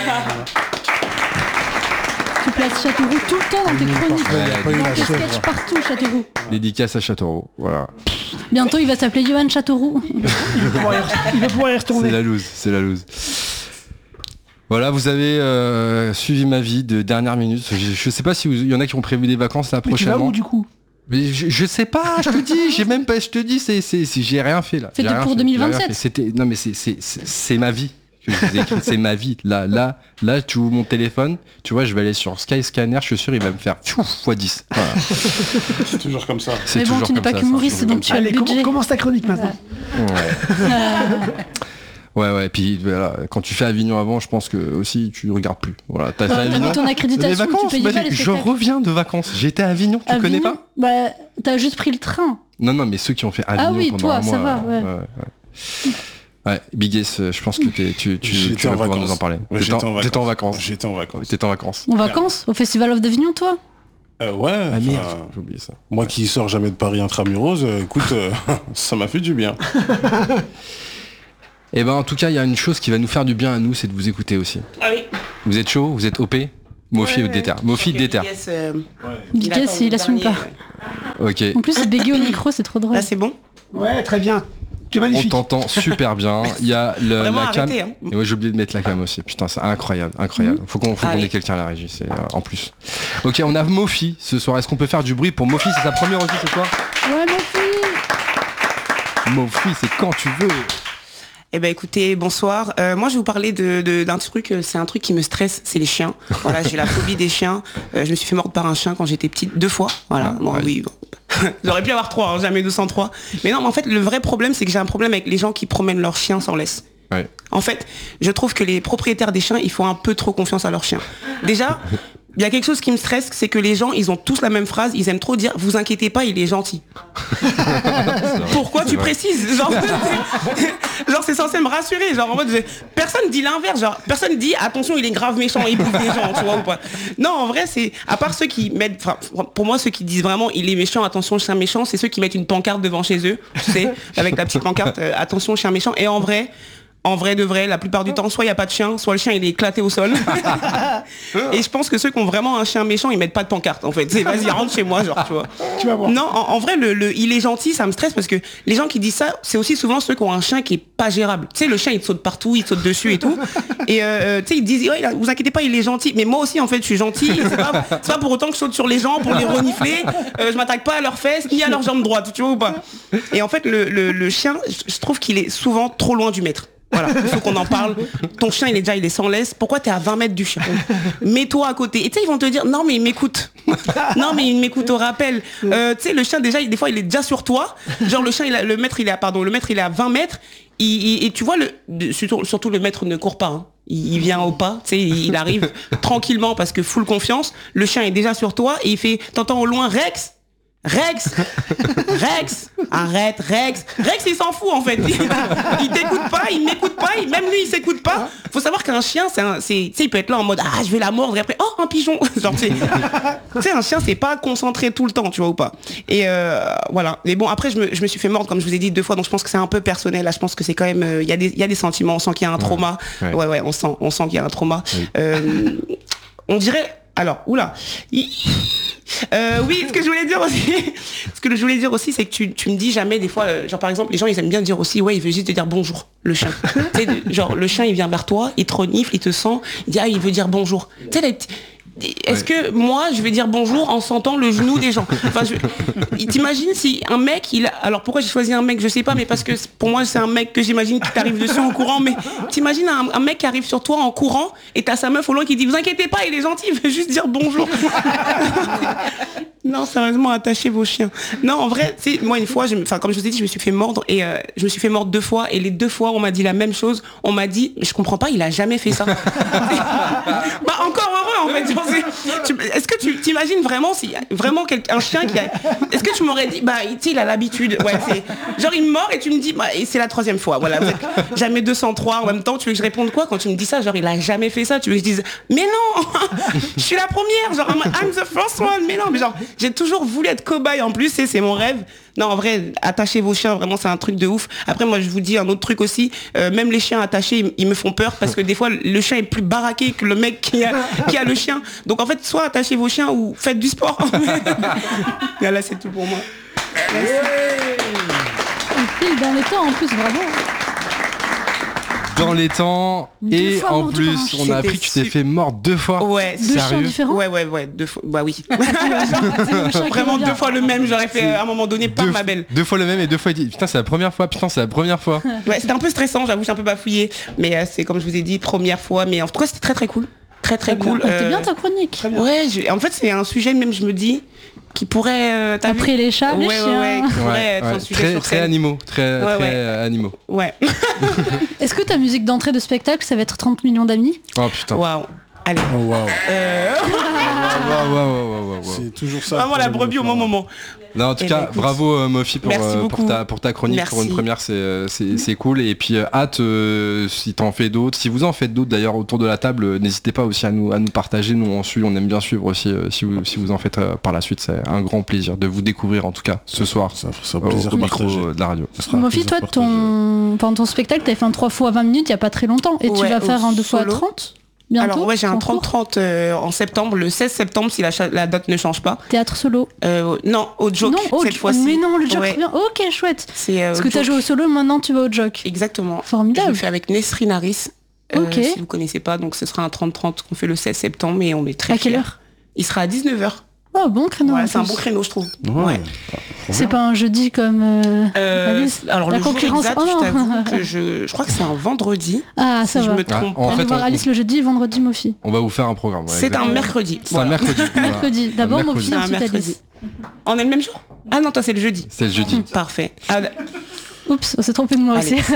Speaker 3: Tu places Châteauroux tout le temps dans tes chroniques.
Speaker 5: Il n'y a pas eu
Speaker 3: Dans
Speaker 5: la
Speaker 3: tes
Speaker 5: chèvre.
Speaker 3: sketchs partout, Châteauroux.
Speaker 2: Dédicace à Châteauroux. Voilà.
Speaker 3: Bientôt, il va s'appeler Johan Châteauroux.
Speaker 6: Il va pouvoir y re- il va pouvoir y
Speaker 2: C'est
Speaker 6: retourner.
Speaker 2: la loose, c'est la loose. Voilà, vous avez euh, suivi ma vie de dernière minute. Je, je sais pas si il y en a qui ont prévu des vacances là
Speaker 6: Mais tu vas
Speaker 2: prochainement.
Speaker 6: où du coup?
Speaker 2: Mais je, je sais pas, je te dis, j'ai même pas, je te dis, c'est, c'est, c'est- j'ai rien fait là.
Speaker 3: C'était
Speaker 2: J'ai rien
Speaker 3: pour
Speaker 2: fait,
Speaker 3: deux mille
Speaker 2: j'ai rien
Speaker 3: vingt-sept.
Speaker 2: fait. C'était, non mais c'est, c'est, c'est, c'est ma vie que je vous ai écrite, c'est ma vie. Là, là, là, tu ouvres mon téléphone, tu vois, je vais aller sur Skyscanner, je suis sûr, il va me faire fois dix. Voilà.
Speaker 5: C'est toujours comme ça.
Speaker 2: C'est
Speaker 3: Mais bon,
Speaker 2: toujours
Speaker 3: tu n'es
Speaker 2: comme
Speaker 3: pas
Speaker 2: ça,
Speaker 3: qu'humoriste,
Speaker 2: ça,
Speaker 3: donc tu as le
Speaker 6: Allez,
Speaker 3: budget.
Speaker 6: com- commence ta chronique maintenant.
Speaker 2: Ouais. Ouais, ouais, puis voilà, quand tu fais Avignon avant, je pense que aussi tu regardes plus. Voilà, t'as fait
Speaker 3: Bah, t'as
Speaker 2: Avignon.
Speaker 3: mis ton
Speaker 2: Les
Speaker 3: accréditation, tu
Speaker 2: vacances,
Speaker 3: payes
Speaker 2: bah,
Speaker 3: pas les
Speaker 2: je
Speaker 3: spectacles.
Speaker 2: reviens de vacances. J'étais à Avignon, tu connais
Speaker 3: Avignon,
Speaker 2: pas?
Speaker 3: Bah, t'as juste pris le train.
Speaker 2: Non, non, mais ceux qui ont fait Avignon
Speaker 3: Ah oui,
Speaker 2: pendant
Speaker 3: toi,
Speaker 2: un mois.
Speaker 3: ça va, ouais.
Speaker 2: ouais. Ouais, Big S, euh, je pense que t'es, tu, tu,
Speaker 5: J'étais
Speaker 2: tu vas
Speaker 5: en
Speaker 2: pouvoir
Speaker 5: vacances.
Speaker 2: nous en parler.
Speaker 5: Ouais,
Speaker 2: T'étais
Speaker 5: j'étais
Speaker 2: en,
Speaker 5: en
Speaker 2: t'étais en
Speaker 5: vacances.
Speaker 2: vacances.
Speaker 5: J'étais en vacances.
Speaker 2: T'étais en vacances.
Speaker 3: En vacances au Festival of d'Avignon, toi?
Speaker 5: Euh, ouais.
Speaker 2: Ah merde,
Speaker 5: enfin,
Speaker 2: j'ai oublié ça.
Speaker 5: moi qui sors jamais de Paris intramuros, euh, écoute, euh, ça m'a fait du bien.
Speaker 2: Et ben en tout cas, il y a une chose qui va nous faire du bien à nous, c'est de vous écouter aussi.
Speaker 4: Ah oui.
Speaker 2: Vous êtes chaud, vous êtes O P, Mofi ou Déter. Mofi Déter.
Speaker 4: Yes, euh,
Speaker 3: Big
Speaker 4: attend
Speaker 3: S, il
Speaker 4: le
Speaker 3: assume
Speaker 4: dernier,
Speaker 3: pas.
Speaker 4: ouais.
Speaker 2: Ok.
Speaker 3: En plus, c'est bégué au micro, c'est trop drôle.
Speaker 4: Là c'est bon.
Speaker 6: Ouais, très bien. Tu es
Speaker 2: On
Speaker 6: magnifique.
Speaker 2: t'entend super bien. Il y a le,
Speaker 4: Vraiment,
Speaker 2: la cam.
Speaker 4: arrêtez, hein.
Speaker 2: Et ouais, j'ai oublié de mettre la cam aussi. Putain, c'est incroyable, incroyable. Faut qu'on, faut qu'on
Speaker 4: Allez.
Speaker 2: ait quelqu'un à la régie, c'est euh, en plus. Ok, on a Mofi ce soir. Est-ce qu'on peut faire du bruit pour Mofi? C'est sa première aussi ce soir.
Speaker 3: Ouais, mon fils.
Speaker 2: Mofi, c'est quand tu veux.
Speaker 4: Eh ben écoutez, bonsoir. Euh, moi je vais vous parler de, de- d'un truc, euh, c'est un truc qui me stresse, c'est les chiens. Voilà, j'ai la phobie des chiens. Euh, je me suis fait mordre par un chien quand j'étais petite, deux fois. Voilà,
Speaker 2: Ah,
Speaker 4: bon,
Speaker 2: ouais.
Speaker 4: oui. Bon. J'aurais pu avoir trois, hein, jamais deux cent trois. Mais non, mais en fait le vrai problème c'est que j'ai un problème avec les gens qui promènent leurs chiens sans laisse.
Speaker 2: Ouais.
Speaker 4: En fait, je trouve que les propriétaires des chiens, ils font un peu trop confiance à leurs chiens. Déjà, il y a quelque chose qui me stresse, c'est que les gens, ils ont tous la même phrase, ils aiment trop dire « vous inquiétez pas, il est gentil ». Pourquoi tu précises? Genre, genre c'est censé me rassurer. Genre en mode, je- personne dit l'inverse. Genre personne dit attention, il est grave méchant, il bouffe des gens, tu vois ou pas. Non, en vrai, c'est à part ceux qui mettent, enfin pour moi ceux qui disent vraiment il est méchant, attention chien méchant, c'est ceux qui mettent une pancarte devant chez eux, tu sais, avec la petite pancarte euh, attention chien méchant. Et en vrai. En vrai de vrai, la plupart du temps, soit il n'y a pas de chien, soit le chien il est éclaté au sol. Et je pense que ceux qui ont vraiment un chien méchant, ils mettent pas de pancarte en fait. C'est vas-y, rentre chez moi, genre, tu vois.
Speaker 6: Tu vas voir.
Speaker 4: Non, en, en vrai, le, le il est gentil, ça me stresse parce que les gens qui disent ça, c'est aussi souvent ceux qui ont un chien qui est pas gérable. Tu sais, le chien il te saute partout, il te saute dessus et tout. Et euh, tu sais, ils disent, ouais, vous inquiétez pas, il est gentil. Mais moi aussi, en fait, je suis gentil. C'est pas, c'est pas pour autant que je saute sur les gens pour les renifler. Euh, je m'attaque pas à leurs fesses ni à leurs jambes droites, tu vois ou pas. Et en fait, le, le, le chien, je je trouve qu'il est souvent trop loin du maître. Voilà, il faut qu'on en parle. Ton chien, il est déjà, il est sans laisse. Pourquoi t'es à vingt mètres du chien? Mets-toi à côté. Et tu sais, ils vont te dire, non, mais il m'écoute. Non, mais il m'écoute au rappel. Euh, tu sais, le chien, déjà, il- des fois, il est déjà sur toi. Genre, le chien, il a, le maître, il est à, pardon, le maître, il est à vingt mètres. Il- il- et tu vois, le, de- surtout, surtout, le maître ne court pas. Hein. Il, il vient au pas. Tu sais, il, il arrive tranquillement parce que full confiance. Le chien est déjà sur toi et il fait, t'entends au loin, Rex. Rex, Rex, arrête, Rex. Rex, il s'en fout en fait. Il, il t'écoute pas, il m'écoute pas, il- même lui, il s'écoute pas. Faut savoir qu'un chien, c'est, un, c'est, tu sais, il peut être là en mode ah, je vais la mordre et après oh un pigeon. Genre, tu sais, tu sais, un chien, c'est pas concentré tout le temps, tu vois ou pas. Et euh, voilà. Mais bon, après, je me, je me suis fait mordre comme je vous ai dit deux fois, donc je pense que c'est un peu personnel. Là, je pense que c'est quand même, il euh, y a des, il y a des sentiments. On sent qu'il y a un trauma.
Speaker 2: Ouais.
Speaker 4: Ouais, ouais, on sent, on sent qu'il y a un trauma.
Speaker 2: Oui.
Speaker 4: Euh, on dirait. Alors, oula. Il- Euh, oui, ce que je voulais dire aussi, ce que je voulais dire aussi, c'est que tu, tu me dis jamais des fois, euh, genre par exemple, les gens ils aiment bien dire aussi, ouais, il veut juste te dire bonjour, le chien. Tu sais, de- genre le chien il vient vers toi, il te renifle, il te sent, il dit ah il veut dire bonjour. Tu sais, les petits- est-ce que moi je vais dire bonjour en sentant le genou des gens? Enfin, je... t'imagines si un mec, il a... alors pourquoi j'ai choisi un mec, je sais pas, mais parce que pour moi c'est un mec que j'imagine qui t'arrive dessus en courant, mais t'imagines un, un mec qui arrive sur toi en courant et t'as sa meuf au loin qui dit vous inquiétez pas, il est gentil, il veut juste dire bonjour. Non, sérieusement, attachez vos chiens. Non, en vrai, tu sais, moi une fois, je me- enfin comme je vous ai dit, je me suis fait mordre et euh, je me suis fait mordre deux fois et les deux fois on m'a dit la même chose. On m'a dit, je comprends pas, il a jamais fait ça. Bah encore heureux en fait. Genre, c'est- tu- Est-ce que tu t'imagines vraiment si vraiment quel- un chien qui a, est-ce que tu m'aurais dit, bah tu sais, il a l'habitude. Ouais, c'est genre il me mord et tu me dis, bah et c'est la troisième fois. Voilà, vous êtes jamais deux cent trois en même temps. Tu veux que je réponde quoi quand tu me dis ça? Genre il a jamais fait ça. Tu veux que je dise, mais non, je suis la première. Genre I'm, I'm the first one. Mais non, mais genre j'ai toujours voulu être cobaye en plus et c'est mon rêve. Non, en vrai, attachez vos chiens, vraiment, c'est un truc de ouf. Après, moi, je vous dis un autre truc aussi. Euh, même les chiens attachés, ils, ils me font peur parce que des fois, le chien est plus baraqué que le mec qui a, qui a le chien. Donc, en fait, soit attachez vos chiens ou faites du sport. Voilà, c'est tout pour moi.
Speaker 3: Et pile dans les temps en plus, bravo.
Speaker 2: Dans les temps,
Speaker 3: Deux
Speaker 2: et
Speaker 3: fois
Speaker 2: en
Speaker 3: mordu
Speaker 2: plus,
Speaker 3: par un chien.
Speaker 2: on a appris que tu t'es
Speaker 4: C'était
Speaker 2: fait mordre deux fois.
Speaker 4: Ouais,
Speaker 3: Deux chiens
Speaker 2: Sérieux
Speaker 3: différents.
Speaker 4: ouais, ouais, ouais, deux fois. Bah oui.
Speaker 3: C'est le chien qui
Speaker 4: Vraiment
Speaker 3: revient.
Speaker 4: deux fois le même. J'aurais fait euh, à un moment donné, pas
Speaker 2: deux,
Speaker 4: ma belle.
Speaker 2: deux fois le même et deux fois il dit putain c'est la première fois, putain c'est la première fois.
Speaker 4: Ouais, c'était un peu stressant, j'avoue, j'ai un peu bafouillé. Mais euh, c'est comme je vous ai dit, première fois. Mais en tout cas, c'était très très cool. Très très cool.
Speaker 3: C'était
Speaker 4: Euh,
Speaker 3: bien ta chronique.
Speaker 4: Ouais, je- en fait, c'est un sujet même, je me dis, qui pourrait. Euh, t'as vu
Speaker 3: Après les chats,
Speaker 4: ouais,
Speaker 3: les
Speaker 4: ouais,
Speaker 3: chiens.
Speaker 4: ouais, qui pourrait
Speaker 2: Ouais,
Speaker 4: être un
Speaker 2: ouais,
Speaker 4: sujet
Speaker 2: très
Speaker 4: sur
Speaker 2: très
Speaker 4: scène.
Speaker 2: animaux, très,
Speaker 4: Ouais,
Speaker 2: très
Speaker 4: ouais.
Speaker 2: euh, animaux.
Speaker 4: Ouais.
Speaker 3: Est-ce que ta musique d'entrée de spectacle, ça va être trente millions d'amis?
Speaker 2: Oh putain.
Speaker 4: Waouh. Allez.
Speaker 5: Oh waouh.
Speaker 4: Euh,
Speaker 2: Waouh, waouh, waouh, waouh, waouh. wow.
Speaker 5: C'est toujours ça.
Speaker 4: Vraiment la brebis au bon moment.
Speaker 2: Non, en tout
Speaker 4: Eh
Speaker 2: cas,
Speaker 4: ben, écoute,
Speaker 2: bravo euh, Mofi pour,
Speaker 4: merci
Speaker 2: euh, pour,
Speaker 4: beaucoup.
Speaker 2: ta, pour ta chronique,
Speaker 4: Merci.
Speaker 2: pour une première, c'est, euh, c'est, c'est cool. Et puis euh, hâte, euh, si t'en fais d'autres, si vous en faites d'autres d'ailleurs autour de la table, euh, n'hésitez pas aussi à nous, à nous partager. Nous on suit, on aime bien suivre aussi. euh, si, vous, si vous en faites euh, par la suite, c'est un grand plaisir de vous découvrir en tout cas ce soir
Speaker 5: Ça ça
Speaker 2: au,
Speaker 5: plaisir
Speaker 2: au micro
Speaker 5: partagé.
Speaker 2: euh, de la radio.
Speaker 5: Ça sera un
Speaker 3: Mofi,
Speaker 5: plaisir
Speaker 3: toi,
Speaker 5: partagé.
Speaker 3: ton... Enfin, ton spectacle, t'avais fait un trois fois vingt minutes il y a pas très longtemps. Et tu
Speaker 4: Ouais,
Speaker 3: vas faire
Speaker 4: au
Speaker 3: un deux fois
Speaker 4: solo.
Speaker 3: trente bientôt.
Speaker 4: Alors ouais, j'ai un
Speaker 3: en cours.
Speaker 4: trente trente euh, en septembre, le seize septembre si la, cha- la date ne change pas.
Speaker 3: Théâtre solo.
Speaker 4: Euh, non, au joke
Speaker 3: non, oh,
Speaker 4: cette
Speaker 3: tu-
Speaker 4: fois-ci.
Speaker 3: mais non, le joke,
Speaker 4: Ouais.
Speaker 3: c'est bien. Ok, chouette.
Speaker 4: C'est euh,
Speaker 3: Parce
Speaker 4: au
Speaker 3: que t'as
Speaker 4: joke.
Speaker 3: joué au solo, maintenant tu vas au joke.
Speaker 4: Exactement. Je
Speaker 3: Formidable.
Speaker 4: le fais avec Nesrine Harris. euh,
Speaker 3: Ok.
Speaker 4: Si vous connaissez pas, donc ce sera un trente trente qu'on fait le seize septembre et on est très
Speaker 3: À quelle
Speaker 4: fiers.
Speaker 3: heure
Speaker 4: Il sera à dix-neuf heures.
Speaker 3: Oh, bon créneau.
Speaker 4: Ouais,
Speaker 3: en
Speaker 4: c'est un
Speaker 3: plus.
Speaker 4: bon créneau, je trouve.
Speaker 5: Ouais.
Speaker 4: Ouais.
Speaker 3: C'est pas un jeudi comme. euh,
Speaker 4: Euh,
Speaker 3: Alice.
Speaker 4: alors
Speaker 3: La
Speaker 4: le jour
Speaker 3: concurrence.
Speaker 4: exact,
Speaker 3: Oh non.
Speaker 4: je t'avoue que je, je crois que c'est un vendredi.
Speaker 3: Ah, ça
Speaker 4: si je
Speaker 3: va.
Speaker 4: me trompe.
Speaker 2: Ah, en
Speaker 3: Allez
Speaker 2: fait,
Speaker 3: voir
Speaker 2: on-
Speaker 3: Alice le jeudi, vendredi Mofi.
Speaker 2: On va vous faire un programme. ouais,
Speaker 4: C'est un
Speaker 2: exactement.
Speaker 4: mercredi.
Speaker 2: C'est un
Speaker 4: Voilà.
Speaker 2: mercredi. voilà.
Speaker 3: Mercredi. D'abord
Speaker 2: Un mercredi.
Speaker 3: Mofi,
Speaker 4: C'est un
Speaker 3: ensuite
Speaker 4: mercredi.
Speaker 3: Alice.
Speaker 4: On est le même jour Ah non, toi c'est le jeudi.
Speaker 2: C'est le jeudi.
Speaker 4: Parfait. Ah,
Speaker 3: Oups, on s'est trompé de moi
Speaker 4: Allez.
Speaker 3: aussi.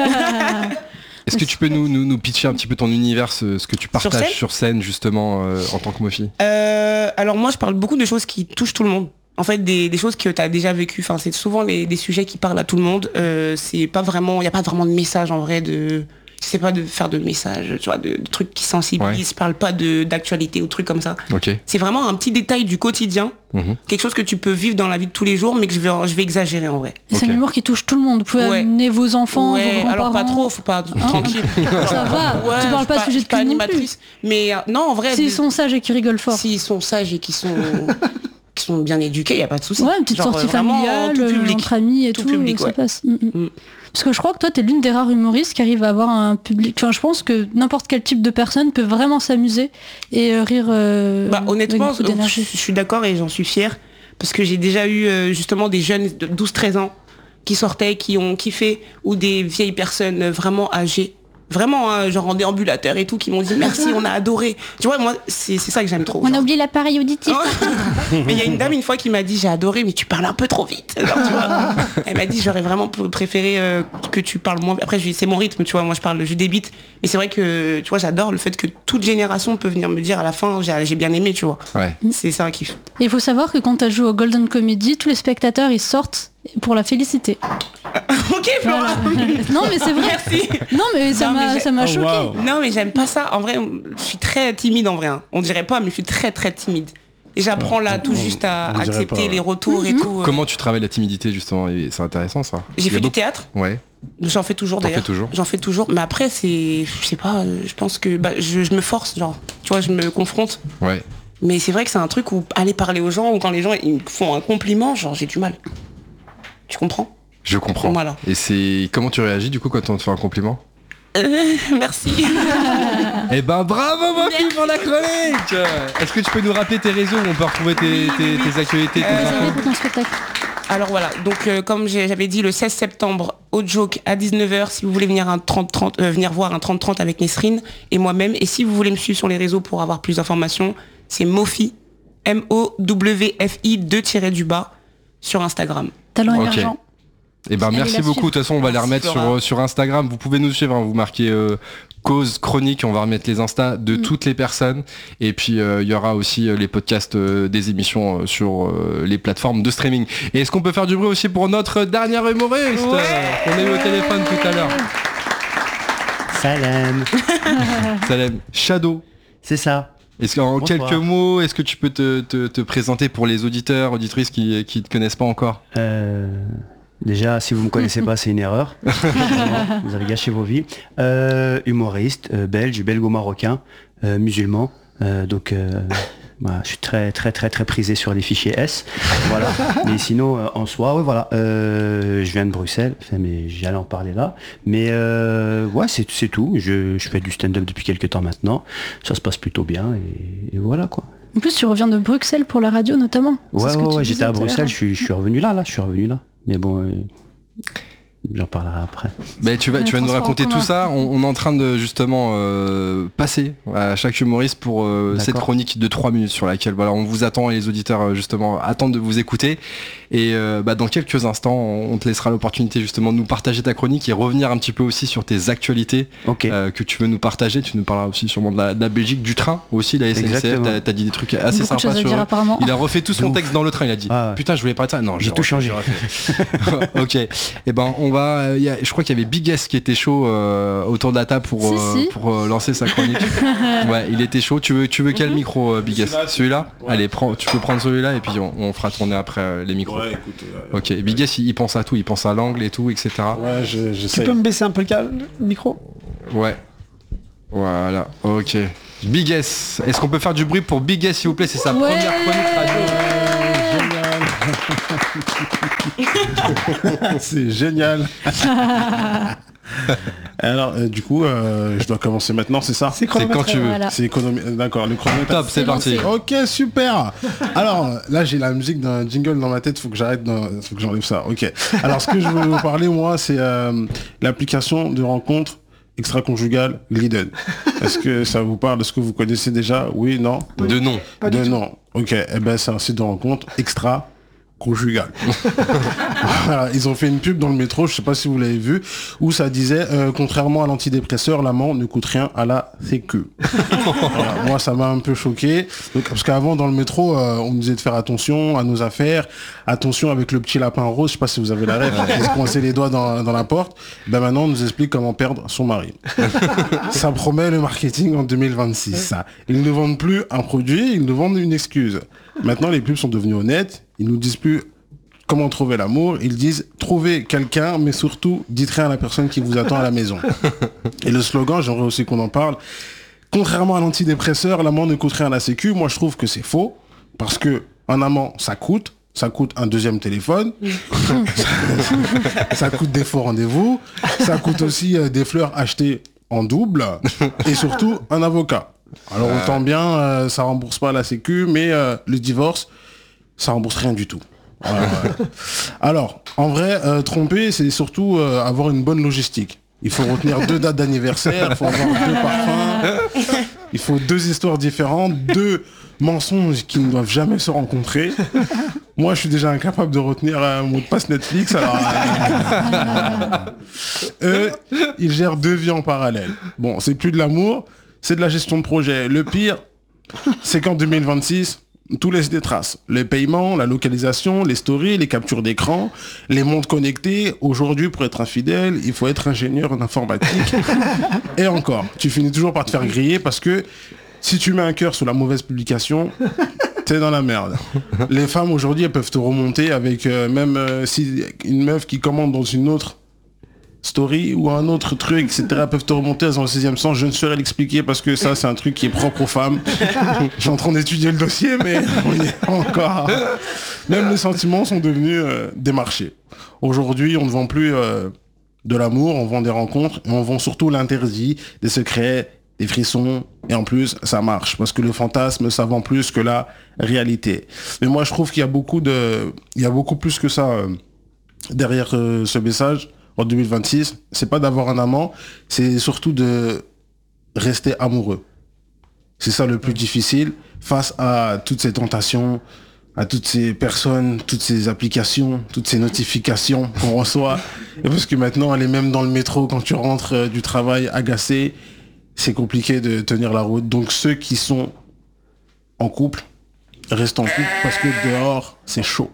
Speaker 2: Est-ce que tu peux nous, nous, nous pitcher un petit peu ton univers, ce, ce que tu partages
Speaker 4: scène
Speaker 2: sur scène, justement euh, en tant que Mofi?
Speaker 4: Euh, alors moi je parle beaucoup de choses qui touchent tout le monde. En fait des, des choses que tu as déjà vécues. Enfin c'est souvent les, des sujets qui parlent à tout le monde. Euh, c'est pas vraiment, il y a pas vraiment de message en vrai de. C'est pas de faire de messages, tu vois, de, de trucs qui sensibilisent. Je parle pas de d'actualité ou trucs comme ça.
Speaker 2: Ok.
Speaker 4: C'est vraiment un petit détail du quotidien,
Speaker 2: Mhm.
Speaker 4: quelque chose que tu peux vivre dans la vie de tous les jours, mais que je vais, je vais exagérer en vrai.
Speaker 3: C'est
Speaker 2: Ok.
Speaker 3: un humour qui touche tout le monde. Vous pouvez
Speaker 4: Ouais.
Speaker 3: amener vos enfants,
Speaker 4: Ouais,
Speaker 3: vos grands-parents.
Speaker 4: alors pas trop, faut pas tranquille.
Speaker 3: Ça va,
Speaker 4: Ouais,
Speaker 3: tu
Speaker 4: je
Speaker 3: parles
Speaker 4: suis
Speaker 3: pas de sujet
Speaker 4: je
Speaker 3: de
Speaker 4: suis pas
Speaker 3: cul non plus.
Speaker 4: animatrice, mais euh, non en vrai.
Speaker 3: S'ils
Speaker 4: de-
Speaker 3: sont sages et qu'ils rigolent fort.
Speaker 4: S'ils sont sages et qui sont qui sont bien éduqués, il y a pas de souci.
Speaker 3: Ouais, une petite
Speaker 4: Genre,
Speaker 3: sortie
Speaker 4: euh, vraiment,
Speaker 3: familiale,
Speaker 4: tout
Speaker 3: euh,
Speaker 4: public.
Speaker 3: entre amis et
Speaker 4: Tout
Speaker 3: tout,
Speaker 4: public,
Speaker 3: ça
Speaker 4: ouais.
Speaker 3: passe. Mm, mm.
Speaker 4: Mm.
Speaker 3: Parce que je crois que toi, t'es l'une des rares humoristes qui arrive à avoir un public. Enfin, je pense que n'importe quel type de personne peut vraiment s'amuser et euh, rire. euh,
Speaker 4: Bah, honnêtement,
Speaker 3: avec beaucoup
Speaker 4: je
Speaker 3: d'énergie.
Speaker 4: je suis d'accord et j'en suis fière parce que j'ai déjà eu euh, justement des jeunes de douze treize ans qui sortaient, qui ont kiffé, ou des vieilles personnes vraiment âgées. Vraiment, hein, genre en déambulateur et tout, qui m'ont dit merci, on a adoré. Tu vois, moi, c'est c'est ça que j'aime trop.
Speaker 3: On a
Speaker 4: genre.
Speaker 3: oublié l'appareil auditif.
Speaker 4: Mais il y a une dame une fois qui m'a dit j'ai adoré mais tu parles un peu trop vite. Genre, tu vois. Elle m'a dit j'aurais vraiment p- préféré euh, que tu parles moins. Après je lui ai dit, c'est mon rythme, tu vois, moi je parle, je débite. Mais c'est vrai que tu vois j'adore le fait que toute génération peut venir me dire à la fin j'ai j'ai bien aimé, tu vois.
Speaker 2: Ouais.
Speaker 4: C'est ça un kiff.
Speaker 3: Et il faut savoir que quand tu joué au Golden Comedy, tous les spectateurs ils sortent pour la féliciter.
Speaker 4: Ok Flora.
Speaker 3: Voilà. Non mais c'est vrai.
Speaker 4: Merci.
Speaker 3: Non mais ça
Speaker 4: Non, mais
Speaker 3: m'a
Speaker 4: j'ai-
Speaker 3: ça m'a
Speaker 5: Oh,
Speaker 3: choqué.
Speaker 5: wow.
Speaker 4: Non mais j'aime pas ça. En vrai, je suis très timide en vrai. hein. On dirait pas, mais je suis très très timide. Et j'apprends là tout juste à
Speaker 5: on dirait
Speaker 4: accepter
Speaker 5: pas, ouais.
Speaker 4: les retours et tout.
Speaker 2: Comment tu travailles la timidité, justement? Et c'est intéressant, ça.
Speaker 4: J'ai
Speaker 2: Il y a
Speaker 4: fait du
Speaker 2: beaucoup-
Speaker 4: théâtre.
Speaker 2: Ouais.
Speaker 4: J'en fais toujours
Speaker 2: T'en
Speaker 4: d'ailleurs.
Speaker 2: fais toujours
Speaker 4: J'en fais toujours. Mais après, c'est. Je sais pas, euh, je pense que bah, je, je me force, genre. Tu vois, je me confronte.
Speaker 2: Ouais.
Speaker 4: Mais c'est vrai que c'est un truc où aller parler aux gens, ou quand les gens ils me font un compliment, genre j'ai du mal. Tu comprends?
Speaker 2: Je comprends.
Speaker 4: Voilà.
Speaker 2: Et c'est comment tu réagis du coup quand on te fait un compliment?
Speaker 4: Euh, merci.
Speaker 2: Eh ben bravo Mofi pour la chronique. Est-ce que tu peux nous rappeler tes réseaux où on peut retrouver tes, tes, tes actualités, tes
Speaker 4: Euh,
Speaker 3: Ça
Speaker 2: infos
Speaker 3: va pour ton spectacle.
Speaker 4: Alors voilà, donc euh, comme j'ai- j'avais dit le seize septembre au Joke à dix-neuf heures si vous voulez venir un trente trente euh, venir voir un trente trente avec Nesrine et moi-même, et si vous voulez me suivre sur les réseaux pour avoir plus d'informations, c'est Mofi M O W F I deux tiré du bas sur Instagram.
Speaker 3: Talent
Speaker 2: Ok.
Speaker 3: émergent.
Speaker 2: Eh ben
Speaker 3: Allez
Speaker 2: merci
Speaker 3: la
Speaker 2: beaucoup.
Speaker 3: suivre.
Speaker 2: De toute façon, on va les
Speaker 4: Merci,
Speaker 2: remettre sur,
Speaker 4: Flora.
Speaker 2: euh, sur Instagram. Vous pouvez nous suivre. hein. Vous marquez euh, cause chronique. On va remettre les Insta de
Speaker 3: Mm.
Speaker 2: toutes les personnes. Et puis euh, il y aura aussi euh, les podcasts euh, des émissions euh, sur euh, les plateformes de streaming. Et est-ce qu'on peut faire du bruit aussi pour notre dernière humoriste
Speaker 4: Ouais.
Speaker 2: euh, qu'on a eu au téléphone tout à l'heure?
Speaker 8: Salam.
Speaker 2: Salem Shadow.
Speaker 8: C'est ça.
Speaker 2: Est-ce qu'en
Speaker 8: Bonsoir.
Speaker 2: quelques mots, est-ce que tu peux te, te, te présenter pour les auditeurs, auditrices qui qui te connaissent pas encore?
Speaker 8: Euh, déjà, si vous me connaissez pas, c'est une erreur. Vraiment, vous avez gâché vos vies. Euh, humoriste, euh, belge, belgo-marocain, euh, musulman. Euh, donc, euh, voilà, je suis très, très, très, très prisé sur les fichiers S. Voilà. Mais sinon, euh, en soi, ouais, voilà. Euh, je viens de Bruxelles. Enfin, mais j'allais en parler là. Mais euh, ouais, c'est, c'est tout. Je, je fais du stand-up depuis quelques temps maintenant. Ça se passe plutôt bien et, et voilà quoi.
Speaker 3: En plus, tu reviens de Bruxelles pour la radio notamment. C'est
Speaker 8: Ouais,
Speaker 3: ce que
Speaker 8: ouais,
Speaker 3: tu
Speaker 8: ouais,
Speaker 3: disais
Speaker 8: j'étais à
Speaker 3: tout l'heure.
Speaker 8: Bruxelles, je suis, je suis revenu là, là, je suis revenu là. Mais bon, euh, j'en parlerai après.
Speaker 2: Ben, tu vas,
Speaker 3: Le
Speaker 2: tu vas nous
Speaker 3: transport en
Speaker 2: raconter
Speaker 3: commun.
Speaker 2: tout ça. On, on est en train de justement euh, passer à chaque humoriste pour euh, cette
Speaker 8: D'accord.
Speaker 2: chronique de trois minutes sur laquelle voilà, on vous attend et les auditeurs euh, justement attendent de vous écouter. Et euh, bah, dans quelques instants, on te laissera l'opportunité justement de nous partager ta chronique et revenir un petit peu aussi sur tes actualités
Speaker 8: Ok.
Speaker 2: euh, que tu veux nous partager. Tu nous parleras aussi sûrement de la, de la Belgique, du train aussi, la S N C F.
Speaker 8: Exactement.
Speaker 2: T'as, t'as dit des trucs assez
Speaker 3: Beaucoup de
Speaker 2: sympas
Speaker 3: choses à
Speaker 2: sur
Speaker 3: dire
Speaker 2: eux.
Speaker 3: apparemment.
Speaker 2: Il a refait tout son
Speaker 8: De ouf.
Speaker 2: texte dans le train. Il a dit
Speaker 8: Ah ouais.
Speaker 2: putain, je voulais parler de ça. Non,
Speaker 8: J'ai tout
Speaker 2: refait,
Speaker 8: changé.
Speaker 2: refait. Ok. Et ben on va. euh, y a- je crois qu'il y avait Big S qui était chaud euh, autour de la table pour
Speaker 3: Si,
Speaker 2: euh,
Speaker 3: si.
Speaker 2: pour euh, lancer sa chronique. Ouais, il était chaud. Tu veux tu veux quel micro, euh, Big S?
Speaker 5: Celui-là,
Speaker 2: Celui-là.
Speaker 5: ouais.
Speaker 2: Allez, prends. Tu peux prendre celui-là et puis on, on fera tourner après euh, les micros.
Speaker 5: Ouais, écoute. euh,
Speaker 2: Ok. Big S, il, il pense à tout. Il pense à l'angle et tout, et cetera.
Speaker 5: Ouais, je-
Speaker 6: Tu
Speaker 5: j'essaie.
Speaker 6: peux me baisser un peu le, ca- le micro?
Speaker 2: Ouais. Voilà. Ok. Big S. Est-ce qu'on peut faire du bruit pour Big S, s'il vous plaît? C'est sa
Speaker 3: Ouais.
Speaker 2: première chronique radio.
Speaker 5: C'est génial. Alors, euh, du coup, euh, je dois commencer maintenant, c'est ça?
Speaker 6: C'est
Speaker 2: C'est quand tu veux.
Speaker 3: Voilà.
Speaker 5: C'est économie. D'accord, le chronomètre.
Speaker 2: Top, c'est
Speaker 3: C'est
Speaker 2: parti.
Speaker 3: lancé.
Speaker 5: Ok, super. Alors là, j'ai la musique d'un jingle dans ma tête. Faut que j'arrête, dans... faut que j'enlève ça. Ok. Alors, ce que je veux vous parler, moi, c'est euh, l'application de rencontre extra-conjugale Glidden. Est-ce que ça vous parle? Est-ce que vous connaissez déjà? Oui, non?
Speaker 2: De nom.
Speaker 6: Pas du
Speaker 5: De
Speaker 6: tout.
Speaker 5: non. Ok. Eh ben, c'est un site de rencontre extra conjugal. Voilà, ils ont fait une pub dans le métro, je sais pas si vous l'avez vu, où ça disait euh, contrairement à l'antidépresseur, l'amant ne coûte rien à la sécu. Voilà, moi ça m'a un peu choqué, donc, parce qu'avant dans le métro, euh, on nous disait de faire attention à nos affaires, attention avec le petit lapin rose, je sais pas si vous avez la rêve, on se coincer les doigts dans, dans la porte. Ben maintenant on nous explique comment perdre son mari. Ça promet le marketing en deux mille vingt-six. Ça. Ils ne vendent plus un produit, ils nous vendent une excuse. Maintenant, les pubs sont devenus honnêtes. Ils nous disent plus comment trouver l'amour. Ils disent trouvez quelqu'un, mais surtout dites rien à la personne qui vous attend à la maison. Et le slogan, j'aimerais aussi qu'on en parle. Contrairement à l'antidépresseur, l'amant ne coûte rien à la sécu. Moi, je trouve que c'est faux parce que un amant, ça coûte. Ça coûte un deuxième téléphone, ça, ça coûte des faux rendez-vous, ça coûte aussi euh, des fleurs achetées en double et surtout un avocat. Alors autant bien, euh, ça rembourse pas la sécu, mais euh, le divorce, ça rembourse rien du tout. Voilà, voilà. Alors, en vrai, euh, tromper, c'est surtout euh, avoir une bonne logistique. Il faut retenir deux dates d'anniversaire, il faut avoir deux parfums, il faut deux histoires différentes, deux mensonges qui ne doivent jamais se rencontrer. Moi, je suis déjà incapable de retenir un mot de passe Netflix. Alors, euh, eux, ils gèrent deux vies en parallèle. Bon, c'est plus de l'amour, c'est de la gestion de projet. Le pire, c'est qu'en deux mille vingt-six, tout laisse des traces. Les paiements, la localisation, les stories, les captures d'écran, les montres connectées. Aujourd'hui, pour être infidèle, il faut être ingénieur en informatique. Et encore, tu finis toujours par te faire griller parce que si tu mets un cœur sur la mauvaise publication, t'es dans la merde. Les femmes aujourd'hui, elles peuvent te remonter avec euh, même euh, si une meuf qui commande dans une autre story ou un autre truc, et cetera, peuvent te remonter dans le sixième sens. Je ne saurais l'expliquer parce que ça, c'est un truc qui est propre aux femmes. Je suis en train d'étudier le dossier, mais on y est pas encore. Même les sentiments sont devenus euh, des marchés. Aujourd'hui, on ne vend plus euh, de l'amour, on vend des rencontres et on vend surtout l'interdit, des secrets, des frissons, et en plus, ça marche, parce que le fantasme, ça vend plus que la réalité. Mais moi, je trouve qu'il y a beaucoup de, il y a beaucoup plus que ça euh, derrière euh, ce message. En deux mille vingt-six, c'est pas d'avoir un amant, c'est surtout de rester amoureux. C'est ça le plus difficile face à toutes ces tentations, à toutes ces personnes, toutes ces applications, toutes ces notifications qu'on reçoit. Et parce que maintenant, elle est même dans le métro quand tu rentres euh, du travail agacé, c'est compliqué de tenir la route. Donc ceux qui sont en couple, restent en couple parce que dehors, c'est chaud.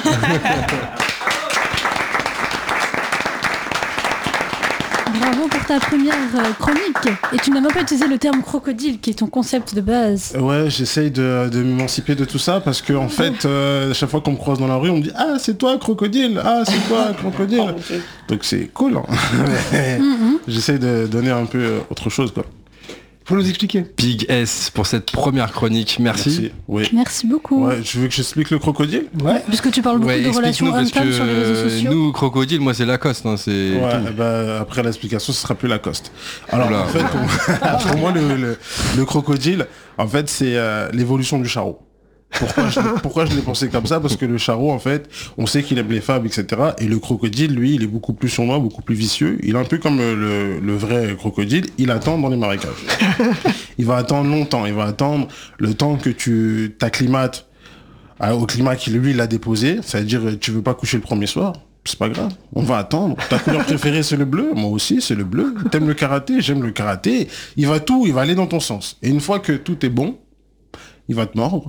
Speaker 3: Bravo pour ta première euh, chronique. Et tu n'as même pas utilisé le terme crocodile, qui est ton concept de base.
Speaker 5: Ouais, j'essaye de, de m'émanciper de tout ça parce que en fait, euh, chaque fois qu'on me croise dans la rue, on me dit « Ah, c'est toi, crocodile. Ah, c'est toi, crocodile. » Donc c'est cool. Hein.
Speaker 3: Mm-hmm.
Speaker 5: J'essaye de donner un peu euh, autre chose, quoi.
Speaker 6: Faut nous expliquer.
Speaker 2: Big S pour cette première chronique. Merci.
Speaker 5: Merci. Oui.
Speaker 3: Merci beaucoup.
Speaker 5: Ouais, je veux que j'explique le crocodile.
Speaker 6: Ouais.
Speaker 3: Puisque tu parles beaucoup
Speaker 2: Ouais,
Speaker 3: de relations
Speaker 2: explique-nous parce
Speaker 3: homme-femme sur les réseaux
Speaker 2: que
Speaker 3: sociaux.
Speaker 2: nous, crocodile, moi c'est Lacoste. Hein, c'est
Speaker 5: Ouais,
Speaker 2: tout.
Speaker 5: eh ben, après l'explication, ce sera plus Lacoste. Alors,
Speaker 2: Oula.
Speaker 5: en fait, pour, pour moi, le, le, le crocodile, en fait, c'est euh, l'évolution du charreau. Pourquoi je, pourquoi je l'ai pensé comme ça? Parce que le charreau, en fait, on sait qu'il aime les femmes, et cetera. Et le crocodile, lui, il est beaucoup plus sournois, beaucoup plus vicieux. Il est un peu comme le, le vrai crocodile. Il attend dans les marécages. Il va attendre longtemps. Il va attendre le temps que tu t'acclimates au climat qu'il, lui, il a déposé. C'est-à-dire, tu veux pas coucher le premier soir? C'est pas grave. On va attendre. Ta couleur préférée, c'est le bleu. Moi aussi, c'est le bleu. T'aimes le karaté? J'aime le karaté. Il va tout, il va aller dans ton sens. Et une fois que tout est bon, il va te mordre.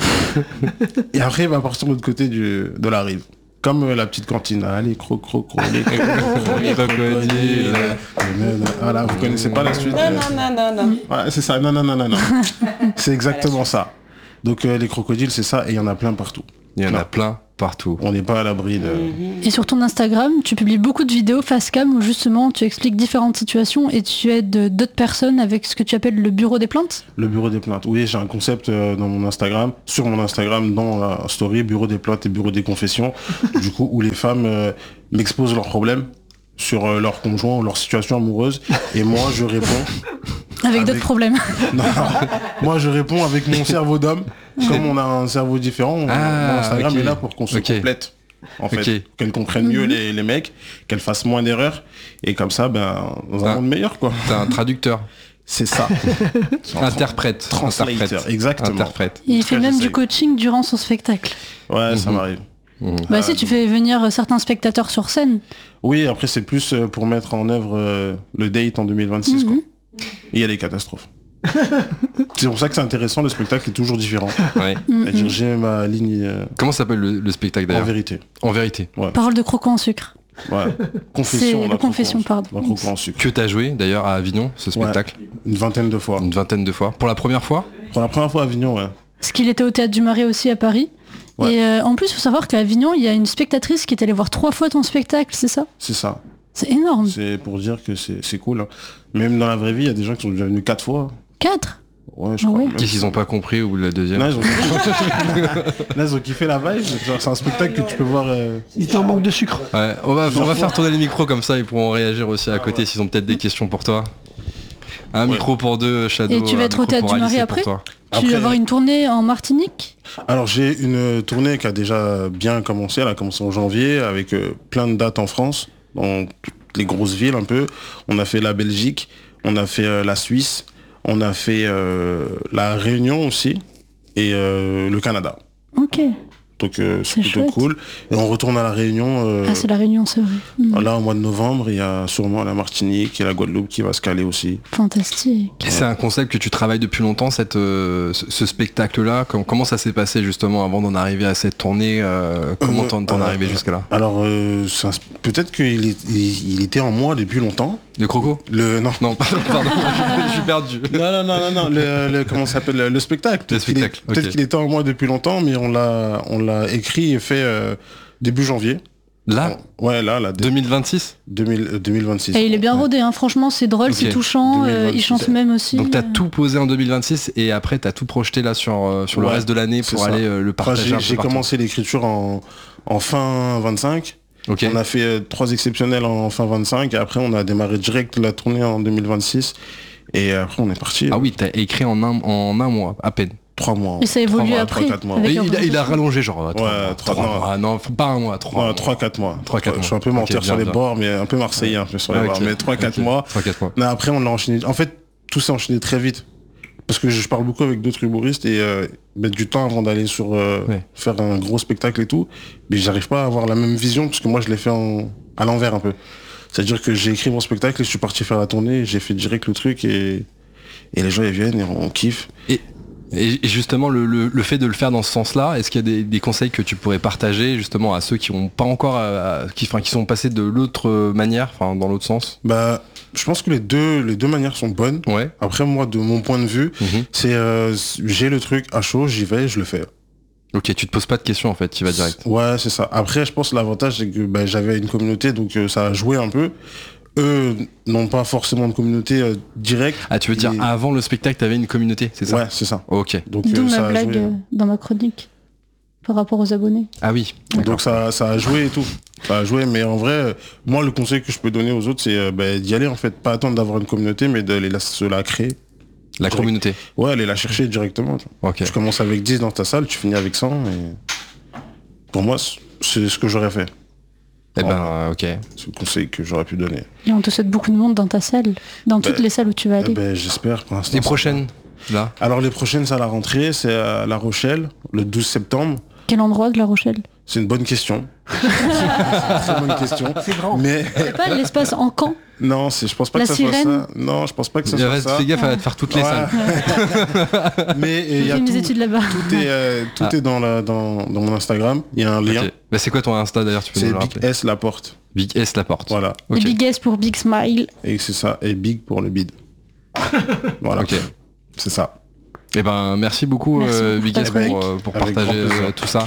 Speaker 5: Et après, il va partir de l'autre côté du, de la rive. Comme euh, la petite cantine. Allez, croc, croc, croc, les crocodiles. Voilà, vous connaissez pas la suite.
Speaker 4: Non, non, non, non, non.
Speaker 5: Ouais, c'est ça. Non, non, non, non, non. C'est exactement ça. Donc, euh, les crocodiles, c'est ça. Et il y en a plein partout.
Speaker 2: Il y en
Speaker 5: Non.
Speaker 2: a plein partout.
Speaker 5: On n'est pas à l'abri de...
Speaker 3: Et sur ton Instagram, tu publies beaucoup de vidéos face cam où justement tu expliques différentes situations et tu aides d'autres personnes avec ce que tu appelles le bureau des plaintes.
Speaker 5: Le bureau des plaintes. Oui, j'ai un concept euh, dans mon Instagram, sur mon Instagram, dans la story, bureau des plaintes et bureau des confessions, du coup, où les femmes euh, m'exposent leurs problèmes sur euh, leur conjoint ou leur situation amoureuse, et moi, je réponds...
Speaker 3: Avec,
Speaker 5: Avec-
Speaker 3: d'autres problèmes.
Speaker 5: Non, moi, je réponds avec mon cerveau d'homme. Comme on a un cerveau différent,
Speaker 2: Ah,
Speaker 5: mon Instagram
Speaker 2: ok.
Speaker 5: est là pour qu'on se
Speaker 2: Ok.
Speaker 5: complète. En fait,
Speaker 2: Ok.
Speaker 5: qu'elles comprennent mieux les, les mecs, qu'elles fassent moins d'erreurs, et comme ça, ben, dans un
Speaker 2: Ah.
Speaker 5: monde meilleur, quoi.
Speaker 2: T'as un traducteur.
Speaker 5: C'est ça.
Speaker 2: Interprète.
Speaker 5: Translator,
Speaker 2: Interprète.
Speaker 5: exactement.
Speaker 2: Interprète.
Speaker 3: Et il fait
Speaker 5: Très
Speaker 3: même
Speaker 5: j'essaye.
Speaker 3: du coaching durant son spectacle.
Speaker 5: Ouais, ça
Speaker 2: Mhm.
Speaker 5: m'arrive.
Speaker 2: Mmh.
Speaker 3: Bah
Speaker 5: Ah,
Speaker 3: si, tu
Speaker 5: donc-
Speaker 3: fais venir certains spectateurs sur scène.
Speaker 5: Oui, après, c'est plus euh, pour mettre en œuvre euh, le date en deux mille vingt-six, quoi.
Speaker 3: Mhm.
Speaker 5: Et il y a des catastrophes. C'est pour ça que c'est intéressant, le spectacle est toujours différent.
Speaker 2: Ouais.
Speaker 5: C'est-à-dire, j'ai ma ligne euh,
Speaker 2: Comment s'appelle le, le spectacle
Speaker 5: en
Speaker 2: d'ailleurs?
Speaker 5: vérité.
Speaker 2: En vérité.
Speaker 3: Parole de croquant en sucre.
Speaker 5: Ouais.
Speaker 3: C'est
Speaker 5: Confession.
Speaker 3: le
Speaker 5: la
Speaker 3: confession,
Speaker 5: croquant en
Speaker 3: pardon.
Speaker 5: sucre. La croquant en sucre.
Speaker 2: Que t'as joué d'ailleurs à Avignon, ce spectacle?
Speaker 5: Une vingtaine de fois.
Speaker 2: Une vingtaine de fois. Pour la première fois?
Speaker 5: Pour la première fois à Avignon, ouais.
Speaker 3: Parce qu'il était au Théâtre du Marais aussi à Paris.
Speaker 5: Ouais.
Speaker 3: Et euh, en plus, il faut savoir qu'à Avignon, il y a une spectatrice qui est allée voir trois fois ton spectacle, c'est ça?
Speaker 5: C'est ça.
Speaker 3: C'est énorme.
Speaker 5: C'est pour dire que c'est c'est cool. hein. Même dans la vraie vie, il y a des gens qui sont déjà venus quatre fois.
Speaker 3: Quatre?
Speaker 5: Ouais, je
Speaker 3: Ah
Speaker 5: crois.
Speaker 3: ouais.
Speaker 5: même.
Speaker 2: Qu'est-ce qu'ils ont pas compris ou la deuxième?
Speaker 5: Là, ils ont... Là, ils ont kiffé la vibe. Genre, c'est un spectacle que tu peux voir... euh,
Speaker 6: Il était en manque de sucre.
Speaker 2: Ouais, on va, on va faire tourner les micros comme ça, ils pourront réagir aussi à côté s'ils ont peut-être des questions pour toi. Un
Speaker 5: Ouais.
Speaker 2: micro pour deux, Shadow.
Speaker 3: Et tu vas
Speaker 2: un
Speaker 3: être au
Speaker 2: micro
Speaker 3: Théâtre
Speaker 2: pour
Speaker 3: du
Speaker 2: Alice
Speaker 3: Marais
Speaker 2: et pour
Speaker 3: après
Speaker 2: toi.
Speaker 3: Tu
Speaker 5: Après-
Speaker 3: vas avoir une tournée en Martinique?
Speaker 5: Alors, j'ai une tournée qui a déjà bien commencé. Elle a commencé en janvier avec euh, plein de dates en France, dans toutes les grosses villes un peu. On a fait la Belgique, on a fait euh, la Suisse, on a fait euh, la Réunion aussi, et euh, le Canada.
Speaker 3: Ok.
Speaker 5: Donc euh, c'est
Speaker 3: C'est
Speaker 5: plutôt
Speaker 3: chouette.
Speaker 5: cool. Et on retourne à la Réunion. euh,
Speaker 3: Ah, c'est la Réunion, c'est vrai. Hmm.
Speaker 5: Là, au mois de novembre, il y a sûrement la Martinique et la Guadeloupe qui va se caler aussi.
Speaker 3: Fantastique.
Speaker 2: Et c'est un concept que tu travailles depuis longtemps, cette, euh, ce, ce spectacle-là. Com- Comment ça s'est passé justement avant d'en arriver à cette tournée euh, Comment t'en t'en es
Speaker 5: Euh,
Speaker 2: arrivé jusqu'à là?
Speaker 5: Alors, euh, c'est un- peut-être qu'il est- il, il était en moi depuis longtemps.
Speaker 2: Le croco?
Speaker 5: Le non.
Speaker 2: Non, pardon, pardon, je suis perdu.
Speaker 5: Non, non, non, non, non, le, le- comment ça s'appelle, le, le spectacle. Peut-être qu'il est-
Speaker 2: spectacle,
Speaker 5: peut-être
Speaker 2: ok.
Speaker 5: qu'il était en moi depuis longtemps, mais on l'a, on l'a écrit et fait euh, début janvier.
Speaker 2: Là
Speaker 5: Ouais, là, là,
Speaker 2: deux mille vingt-six?
Speaker 5: deux mille, euh, deux mille vingt-six.
Speaker 3: Et il est bien
Speaker 5: Ouais.
Speaker 3: rodé, hein. Franchement, c'est drôle,
Speaker 2: Ok.
Speaker 3: c'est touchant. euh, il
Speaker 5: deux mille vingt-six.
Speaker 3: chante même aussi.
Speaker 2: Donc t'as
Speaker 3: euh.
Speaker 2: tout posé en deux mille vingt-six et après t'as tout projeté là sur, euh, sur le
Speaker 5: Ouais,
Speaker 2: reste de l'année
Speaker 5: c'est
Speaker 2: pour
Speaker 5: ça.
Speaker 2: aller euh, le
Speaker 5: Enfin,
Speaker 2: partager
Speaker 5: j'ai,
Speaker 2: un peu
Speaker 5: j'ai
Speaker 2: partout.
Speaker 5: commencé l'écriture en, en fin vingt-cinq.
Speaker 2: Ok.
Speaker 5: On a fait euh, trois exceptionnels en fin vingt-cinq et après on a démarré direct la tournée en deux mille vingt-six et après on est parti.
Speaker 2: Ah oui, t'as écrit en un, en un mois, à peine.
Speaker 5: Trois mois.
Speaker 3: Et ça évolue
Speaker 5: Trois mois,
Speaker 3: après.
Speaker 5: trois, quatre mois.
Speaker 3: avec
Speaker 2: Et
Speaker 3: un
Speaker 2: il, a, il a
Speaker 3: peu-
Speaker 2: rallongé genre trois,
Speaker 5: Ouais,
Speaker 2: mois,
Speaker 5: trois
Speaker 2: trois
Speaker 5: mois.
Speaker 2: mois. Non, faut pas un mois, trois
Speaker 5: Ouais,
Speaker 2: mois.
Speaker 5: trois quatre mois.
Speaker 2: Trois, quatre
Speaker 5: Je suis un peu
Speaker 2: mois.
Speaker 5: menteur
Speaker 2: Ok,
Speaker 5: sur
Speaker 2: bien,
Speaker 5: les
Speaker 2: bien.
Speaker 5: bords, mais un peu marseillais un peu sur les
Speaker 2: Ah,
Speaker 5: bords.
Speaker 2: ok.
Speaker 5: Mais trois quatre
Speaker 2: Ok.
Speaker 5: mois.
Speaker 2: trois quatre mois.
Speaker 5: Mais après on l'a enchaîné. En fait, tout s'est enchaîné très vite. Parce que je parle beaucoup avec d'autres humoristes et euh, mettre du temps avant d'aller sur euh,
Speaker 2: Ouais.
Speaker 5: faire un gros spectacle et tout. Mais j'arrive pas à avoir la même vision parce que moi je l'ai fait en, à l'envers un peu. C'est-à-dire que j'ai écrit mon spectacle et je suis parti faire la tournée, j'ai fait direct le truc et, et les gens ils viennent et on kiffe.
Speaker 2: Et, et justement, le, le, le fait de le faire dans ce sens-là, est-ce qu'il y a des, des conseils que tu pourrais partager justement à ceux qui ont pas encore, à- à- qui, enfin, qui sont passés de l'autre manière, enfin dans l'autre sens?
Speaker 5: Bah, je pense que les deux, les deux manières sont bonnes.
Speaker 2: Ouais.
Speaker 5: Après moi, de mon point de vue,
Speaker 2: Mhm.
Speaker 5: c'est euh, j'ai le truc à chaud, j'y vais, je le fais.
Speaker 2: Ok, tu te poses pas de questions en fait, tu vas direct.
Speaker 5: Ouais, c'est ça. Après, je pense que l'avantage, c'est que bah, j'avais une communauté, donc euh, ça a joué un peu. Eux n'ont pas forcément de communauté euh, directe.
Speaker 2: Ah, tu veux dire
Speaker 5: Et-
Speaker 2: avant le spectacle, t'avais une communauté, c'est ça?
Speaker 5: Ouais, c'est ça.
Speaker 2: Ok.
Speaker 5: Donc
Speaker 3: D'où
Speaker 5: euh, ça
Speaker 3: ma
Speaker 5: a
Speaker 3: blague
Speaker 5: joué.
Speaker 3: euh, dans ma chronique par rapport aux abonnés.
Speaker 2: Ah oui. D'accord.
Speaker 5: Donc ça, ça a joué et tout. Ça a joué, mais en vrai, euh, moi, le conseil que je peux donner aux autres, c'est euh, bah, d'y aller en fait. Pas attendre d'avoir une communauté, mais de les la- se la créer.
Speaker 2: La
Speaker 5: Direct.
Speaker 2: communauté.
Speaker 5: Ouais, aller la chercher directement. tu vois.
Speaker 2: Ok.
Speaker 5: Tu commences avec dix dans ta salle, tu finis avec cent. Et... Pour moi, c'est ce que j'aurais fait.
Speaker 2: Eh ben, euh, ok.
Speaker 5: C'est le conseil que j'aurais pu donner.
Speaker 3: Et on te souhaite beaucoup de monde dans ta salle, dans toutes
Speaker 5: Ben,
Speaker 3: les salles où tu vas
Speaker 5: Eh
Speaker 3: aller.
Speaker 5: ben, j'espère pour l'instant.
Speaker 2: Les
Speaker 5: ça
Speaker 2: prochaines, là.
Speaker 5: va. Alors les prochaines, c'est à la rentrée, c'est à La Rochelle, le douze septembre.
Speaker 3: Quel endroit de La Rochelle?
Speaker 5: C'est une bonne question. C'est une très bonne question.
Speaker 6: C'est grand.
Speaker 5: Mais
Speaker 3: C'est pas l'espace en camp?
Speaker 5: non, c'est, je pense pas
Speaker 3: La
Speaker 5: que ça soit
Speaker 3: sirène
Speaker 5: ça. Non, je pense pas que ça soit
Speaker 2: Fais
Speaker 5: ça.
Speaker 2: gaffe, elle va te faire toutes les
Speaker 5: Ouais.
Speaker 2: salles.
Speaker 5: Mais il y
Speaker 3: J'ai
Speaker 5: a
Speaker 3: fait mes
Speaker 5: tout,
Speaker 3: études là-bas.
Speaker 5: tout est, euh, tout
Speaker 2: Ah.
Speaker 5: est dans, la, dans, dans mon Instagram. Il y a un lien.
Speaker 2: Ok. Bah, c'est quoi ton Insta d'ailleurs, tu peux
Speaker 5: C'est
Speaker 2: nous le
Speaker 5: Big
Speaker 2: rappeler?
Speaker 5: S la porte.
Speaker 2: Big S la porte.
Speaker 5: Voilà.
Speaker 3: Le
Speaker 2: Ok.
Speaker 3: Big S pour Big Smile.
Speaker 5: Et c'est ça. Et Big pour le bid. Voilà.
Speaker 2: Ok.
Speaker 5: C'est ça.
Speaker 2: Eh ben, merci beaucoup,
Speaker 3: Merci
Speaker 2: euh,
Speaker 3: beaucoup,
Speaker 2: Big S,
Speaker 3: Patrick.
Speaker 2: pour, euh, pour
Speaker 5: Avec
Speaker 2: partager
Speaker 5: grand plaisir.
Speaker 2: euh, tout ça.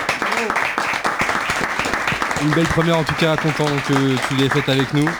Speaker 2: Une belle première en tout cas, content que tu l'aies faite avec nous.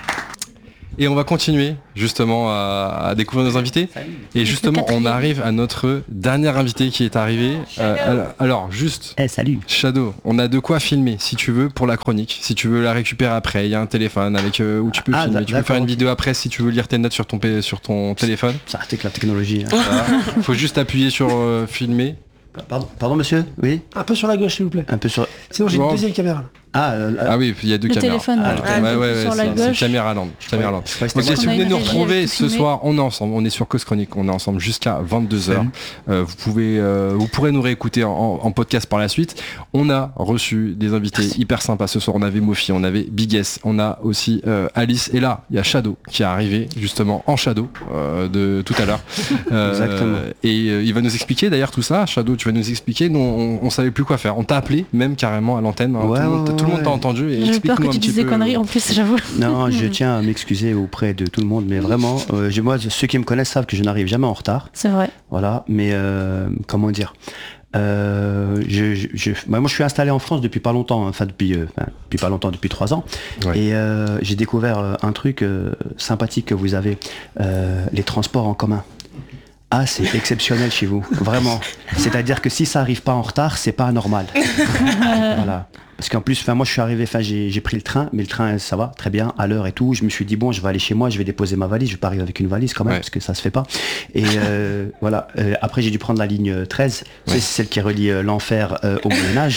Speaker 2: Et on va continuer justement à, à découvrir nos invités. Et justement, on
Speaker 3: quatrième.
Speaker 2: arrive à notre dernier invité qui est arrivé. Euh, alors, alors, juste,
Speaker 8: Eh, salut.
Speaker 2: Shadow, on a de quoi filmer si tu veux pour la chronique. Si tu veux la récupérer après, il y a un téléphone avec euh, où tu peux
Speaker 8: Ah,
Speaker 2: filmer.
Speaker 8: d'ac-
Speaker 2: Tu peux faire
Speaker 8: d'accord,
Speaker 2: une
Speaker 8: ok.
Speaker 2: vidéo après si tu veux lire tes notes sur ton, P- sur ton téléphone.
Speaker 8: Ça arrête avec la technologie. hein.
Speaker 2: Voilà. Faut juste appuyer sur euh, filmer.
Speaker 8: Pardon, pardon, monsieur. Oui.
Speaker 6: Un peu sur la gauche, s'il vous plaît.
Speaker 8: Un peu sur.
Speaker 6: Sinon, j'ai
Speaker 2: Bon.
Speaker 6: une deuxième caméra.
Speaker 8: Ah, euh,
Speaker 2: Ah oui, il y a deux
Speaker 3: Le
Speaker 2: caméras.
Speaker 3: téléphone,
Speaker 2: Ah,
Speaker 3: ouais.
Speaker 2: ouais, ouais, ouais,
Speaker 3: Sur la
Speaker 2: c'est- c'est
Speaker 3: gauche.
Speaker 2: caméra land. Caméra land.
Speaker 8: je croyais que
Speaker 2: Ok,
Speaker 8: c'était
Speaker 2: si
Speaker 3: On
Speaker 2: vous
Speaker 3: a
Speaker 2: venez
Speaker 3: une
Speaker 2: nous
Speaker 3: régie
Speaker 2: retrouver
Speaker 3: avec tout
Speaker 2: ce
Speaker 3: filmé.
Speaker 2: soir, on est ensemble, on est sur Cause Chronique, on est ensemble jusqu'à vingt-deux heures. Euh, vous pouvez, euh, vous pourrez nous réécouter en, en podcast par la suite. On a reçu des invités hyper sympas ce soir. On avait Mofi, on avait Big S, on a aussi euh, Alice. Et là, il y a Shadow qui est arrivé justement en Shadow euh, de tout à l'heure. Euh,
Speaker 8: Exactement.
Speaker 2: Et euh, il va nous expliquer d'ailleurs tout ça. Shadow, tu vas nous expliquer. Nous, on, on savait plus quoi faire. On t'a appelé même carrément à l'antenne. hein.
Speaker 8: Ouais,
Speaker 2: tout le monde,
Speaker 8: ouais,
Speaker 2: tout le monde t'a
Speaker 8: ouais.
Speaker 2: entendu. Et
Speaker 3: J'ai peur
Speaker 2: explique-nous
Speaker 3: que
Speaker 2: un
Speaker 3: tu
Speaker 2: petit
Speaker 3: dises des
Speaker 2: peu,
Speaker 3: conneries
Speaker 2: euh,
Speaker 3: en plus, j'avoue.
Speaker 8: Non, je tiens à m'excuser auprès de tout le monde, mais vraiment, euh, j'ai- moi, ceux qui me connaissent savent que je n'arrive jamais en retard.
Speaker 3: C'est vrai.
Speaker 8: Voilà, mais euh, comment dire euh, je, je, je- bah, moi je suis installé en France depuis pas longtemps, hein, enfin depuis, euh, enfin, depuis pas longtemps, depuis trois ans.
Speaker 2: Ouais.
Speaker 8: Et euh, j'ai découvert euh, un truc euh, sympathique que vous avez, euh, les transports en commun. Ah, c'est exceptionnel chez vous, vraiment. C'est-à-dire que si ça arrive pas en retard, c'est pas anormal. Voilà. Parce qu'en plus, enfin, moi je suis arrivé, enfin, j'ai j'ai pris le train, mais le train ça va très bien à l'heure et tout. Je me suis dit bon, je vais aller chez moi, je vais déposer ma valise. Je vais pas arriver avec une valise quand même
Speaker 2: Ouais.
Speaker 8: parce que ça se fait pas. Et euh, voilà. Euh, après j'ai dû prendre la ligne treize, c'est celle qui relie euh, l'enfer euh, au Moyen Âge.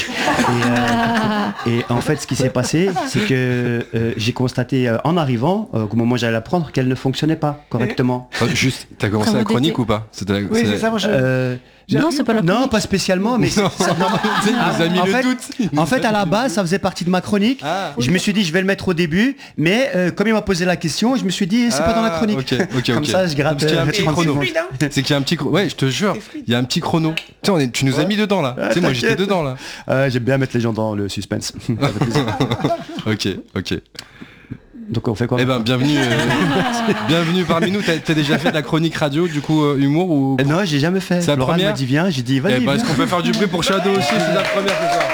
Speaker 8: Et, euh, et en fait, ce qui s'est passé, c'est que euh, j'ai constaté euh, en arrivant, euh, au moment où j'allais la prendre, qu'elle ne fonctionnait pas correctement.
Speaker 2: euh, Juste, t'as commencé la
Speaker 3: Travaux
Speaker 2: chronique
Speaker 3: d'été.
Speaker 2: ou pas? C'était la-
Speaker 6: Oui,
Speaker 2: c'est-
Speaker 6: c'est ça, moi je...
Speaker 8: Euh,
Speaker 3: Non, c'est pas la
Speaker 8: non, pas spécialement, mais c'est-
Speaker 2: Non.
Speaker 8: ça- non,
Speaker 2: Tu sais, il nous a mis
Speaker 8: en
Speaker 2: le
Speaker 8: fait,
Speaker 2: doute.
Speaker 8: en fait, à la base, ça faisait partie de ma chronique.
Speaker 2: Ah.
Speaker 8: Je me suis dit, je vais le mettre au début, mais euh, comme il m'a posé la question, je me suis dit, c'est pas dans la
Speaker 2: Ah,
Speaker 8: chronique.
Speaker 2: ok, ok,
Speaker 8: Comme
Speaker 2: ok.
Speaker 8: ça, je gratte.
Speaker 2: Parce qu'il y a un
Speaker 8: euh,
Speaker 2: petit
Speaker 8: trente
Speaker 2: chrono.
Speaker 8: secondes.
Speaker 4: Fluide, hein.
Speaker 2: C'est qu'il y a un petit chrono. Ouais, je te jure,
Speaker 4: C'est fluide.
Speaker 2: il y a un petit chrono. Tu sais, on est- tu nous as mis dedans là.
Speaker 8: Ah,
Speaker 2: tu sais, moi j'étais
Speaker 8: t'inquiète.
Speaker 2: dedans là.
Speaker 8: Euh, J'aime bien mettre les gens dans le suspense. Ça fait plaisir.
Speaker 2: Ok, ok.
Speaker 8: Donc on fait quoi
Speaker 2: Eh ben, bienvenue, euh, bienvenue parmi nous. T'as t'as déjà fait de la chronique radio, du coup, euh, humour ou
Speaker 8: Euh, Non, j'ai jamais fait.
Speaker 2: C'est la
Speaker 8: Laurent
Speaker 2: première
Speaker 8: m'a dit viens, j'ai dit
Speaker 2: Eh
Speaker 8: vas-y.
Speaker 2: ben, est-ce
Speaker 8: viens.
Speaker 2: qu'on peut faire du bruit pour Shadow aussi? C'est la première ce soir.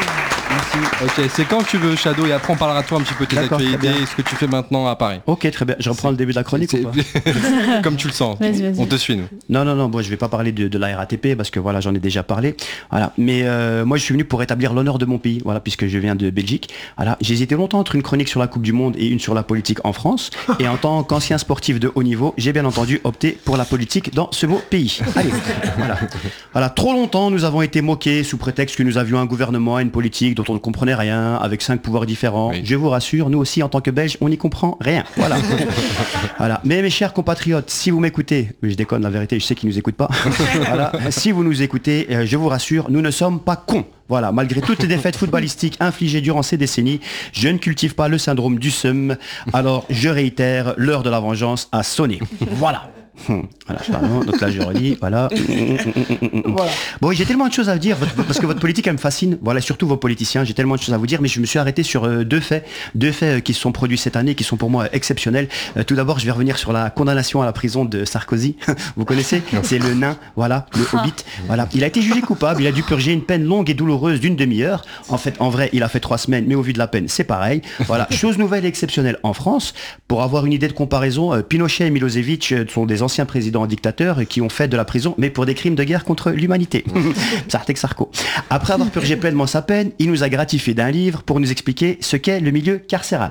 Speaker 2: Ok, c'est quand tu veux Shadow et après on parlera de toi un petit peu tes
Speaker 8: D'accord, très
Speaker 2: actualités
Speaker 8: bien.
Speaker 2: et ce que tu fais maintenant à Paris.
Speaker 8: Ok, très bien. Je reprends le début de la chronique ou pas
Speaker 2: C'est- Comme tu le sens.
Speaker 3: Vas-y, vas-y.
Speaker 2: On te suit nous.
Speaker 8: Non, non, non, moi je vais pas parler de, de la R A T P parce que voilà, j'en ai déjà parlé. Voilà. Mais euh, moi je suis venu pour rétablir l'honneur de mon pays, voilà, puisque je viens de Belgique. Voilà. J'ai hésité longtemps entre une chronique sur la Coupe du Monde et une sur la politique en France. Et en tant qu'ancien sportif de haut niveau, j'ai bien entendu opté pour la politique dans ce beau pays. Allez, voilà. Voilà. Trop longtemps, nous avons été moqués sous prétexte que nous avions un gouvernement et une politique dont on ne comprenait rien, avec cinq pouvoirs différents.
Speaker 2: Oui.
Speaker 8: Je vous rassure, nous aussi en tant que Belges, on n'y comprend rien. Voilà. Voilà. Mais mes chers compatriotes, si vous m'écoutez, oui, je déconne, la vérité, je sais qu'ils nous écoutent pas. Voilà. Si vous nous écoutez, euh, je vous rassure, nous ne sommes pas cons. Voilà. Malgré toutes les défaites footballistiques infligées durant ces décennies, je ne cultive pas le syndrome du seum. Alors, je réitère, l'heure de la vengeance a sonné. Voilà. Hum, Voilà, pardon, donc là je relis, voilà.
Speaker 6: Voilà.
Speaker 8: Bon, j'ai tellement de choses à dire, votre- parce que votre politique, elle me fascine, voilà, surtout vos politiciens, j'ai tellement de choses à vous dire, mais je me suis arrêté sur euh, deux faits, deux faits euh, qui se sont produits cette année, qui sont pour moi euh, exceptionnels. Euh, tout d'abord, je vais revenir sur la condamnation à la prison de Sarkozy, vous connaissez, c'est le nain, voilà, le hobbit, voilà. Il a été jugé coupable, il a dû purger une peine longue et douloureuse d'une demi-heure, en fait, en vrai, il a fait trois semaines, mais au vu de la peine, c'est pareil, voilà. Chose nouvelle et exceptionnelle en France, pour avoir une idée de comparaison, euh, Pinochet et Milosevic euh, sont des anciens présidents dictateurs qui ont fait de la prison, mais pour des crimes de guerre contre l'humanité. Sartek Sarko. Après avoir purgé pleinement sa peine, il nous a gratifié d'un livre pour nous expliquer ce qu'est le milieu carcéral.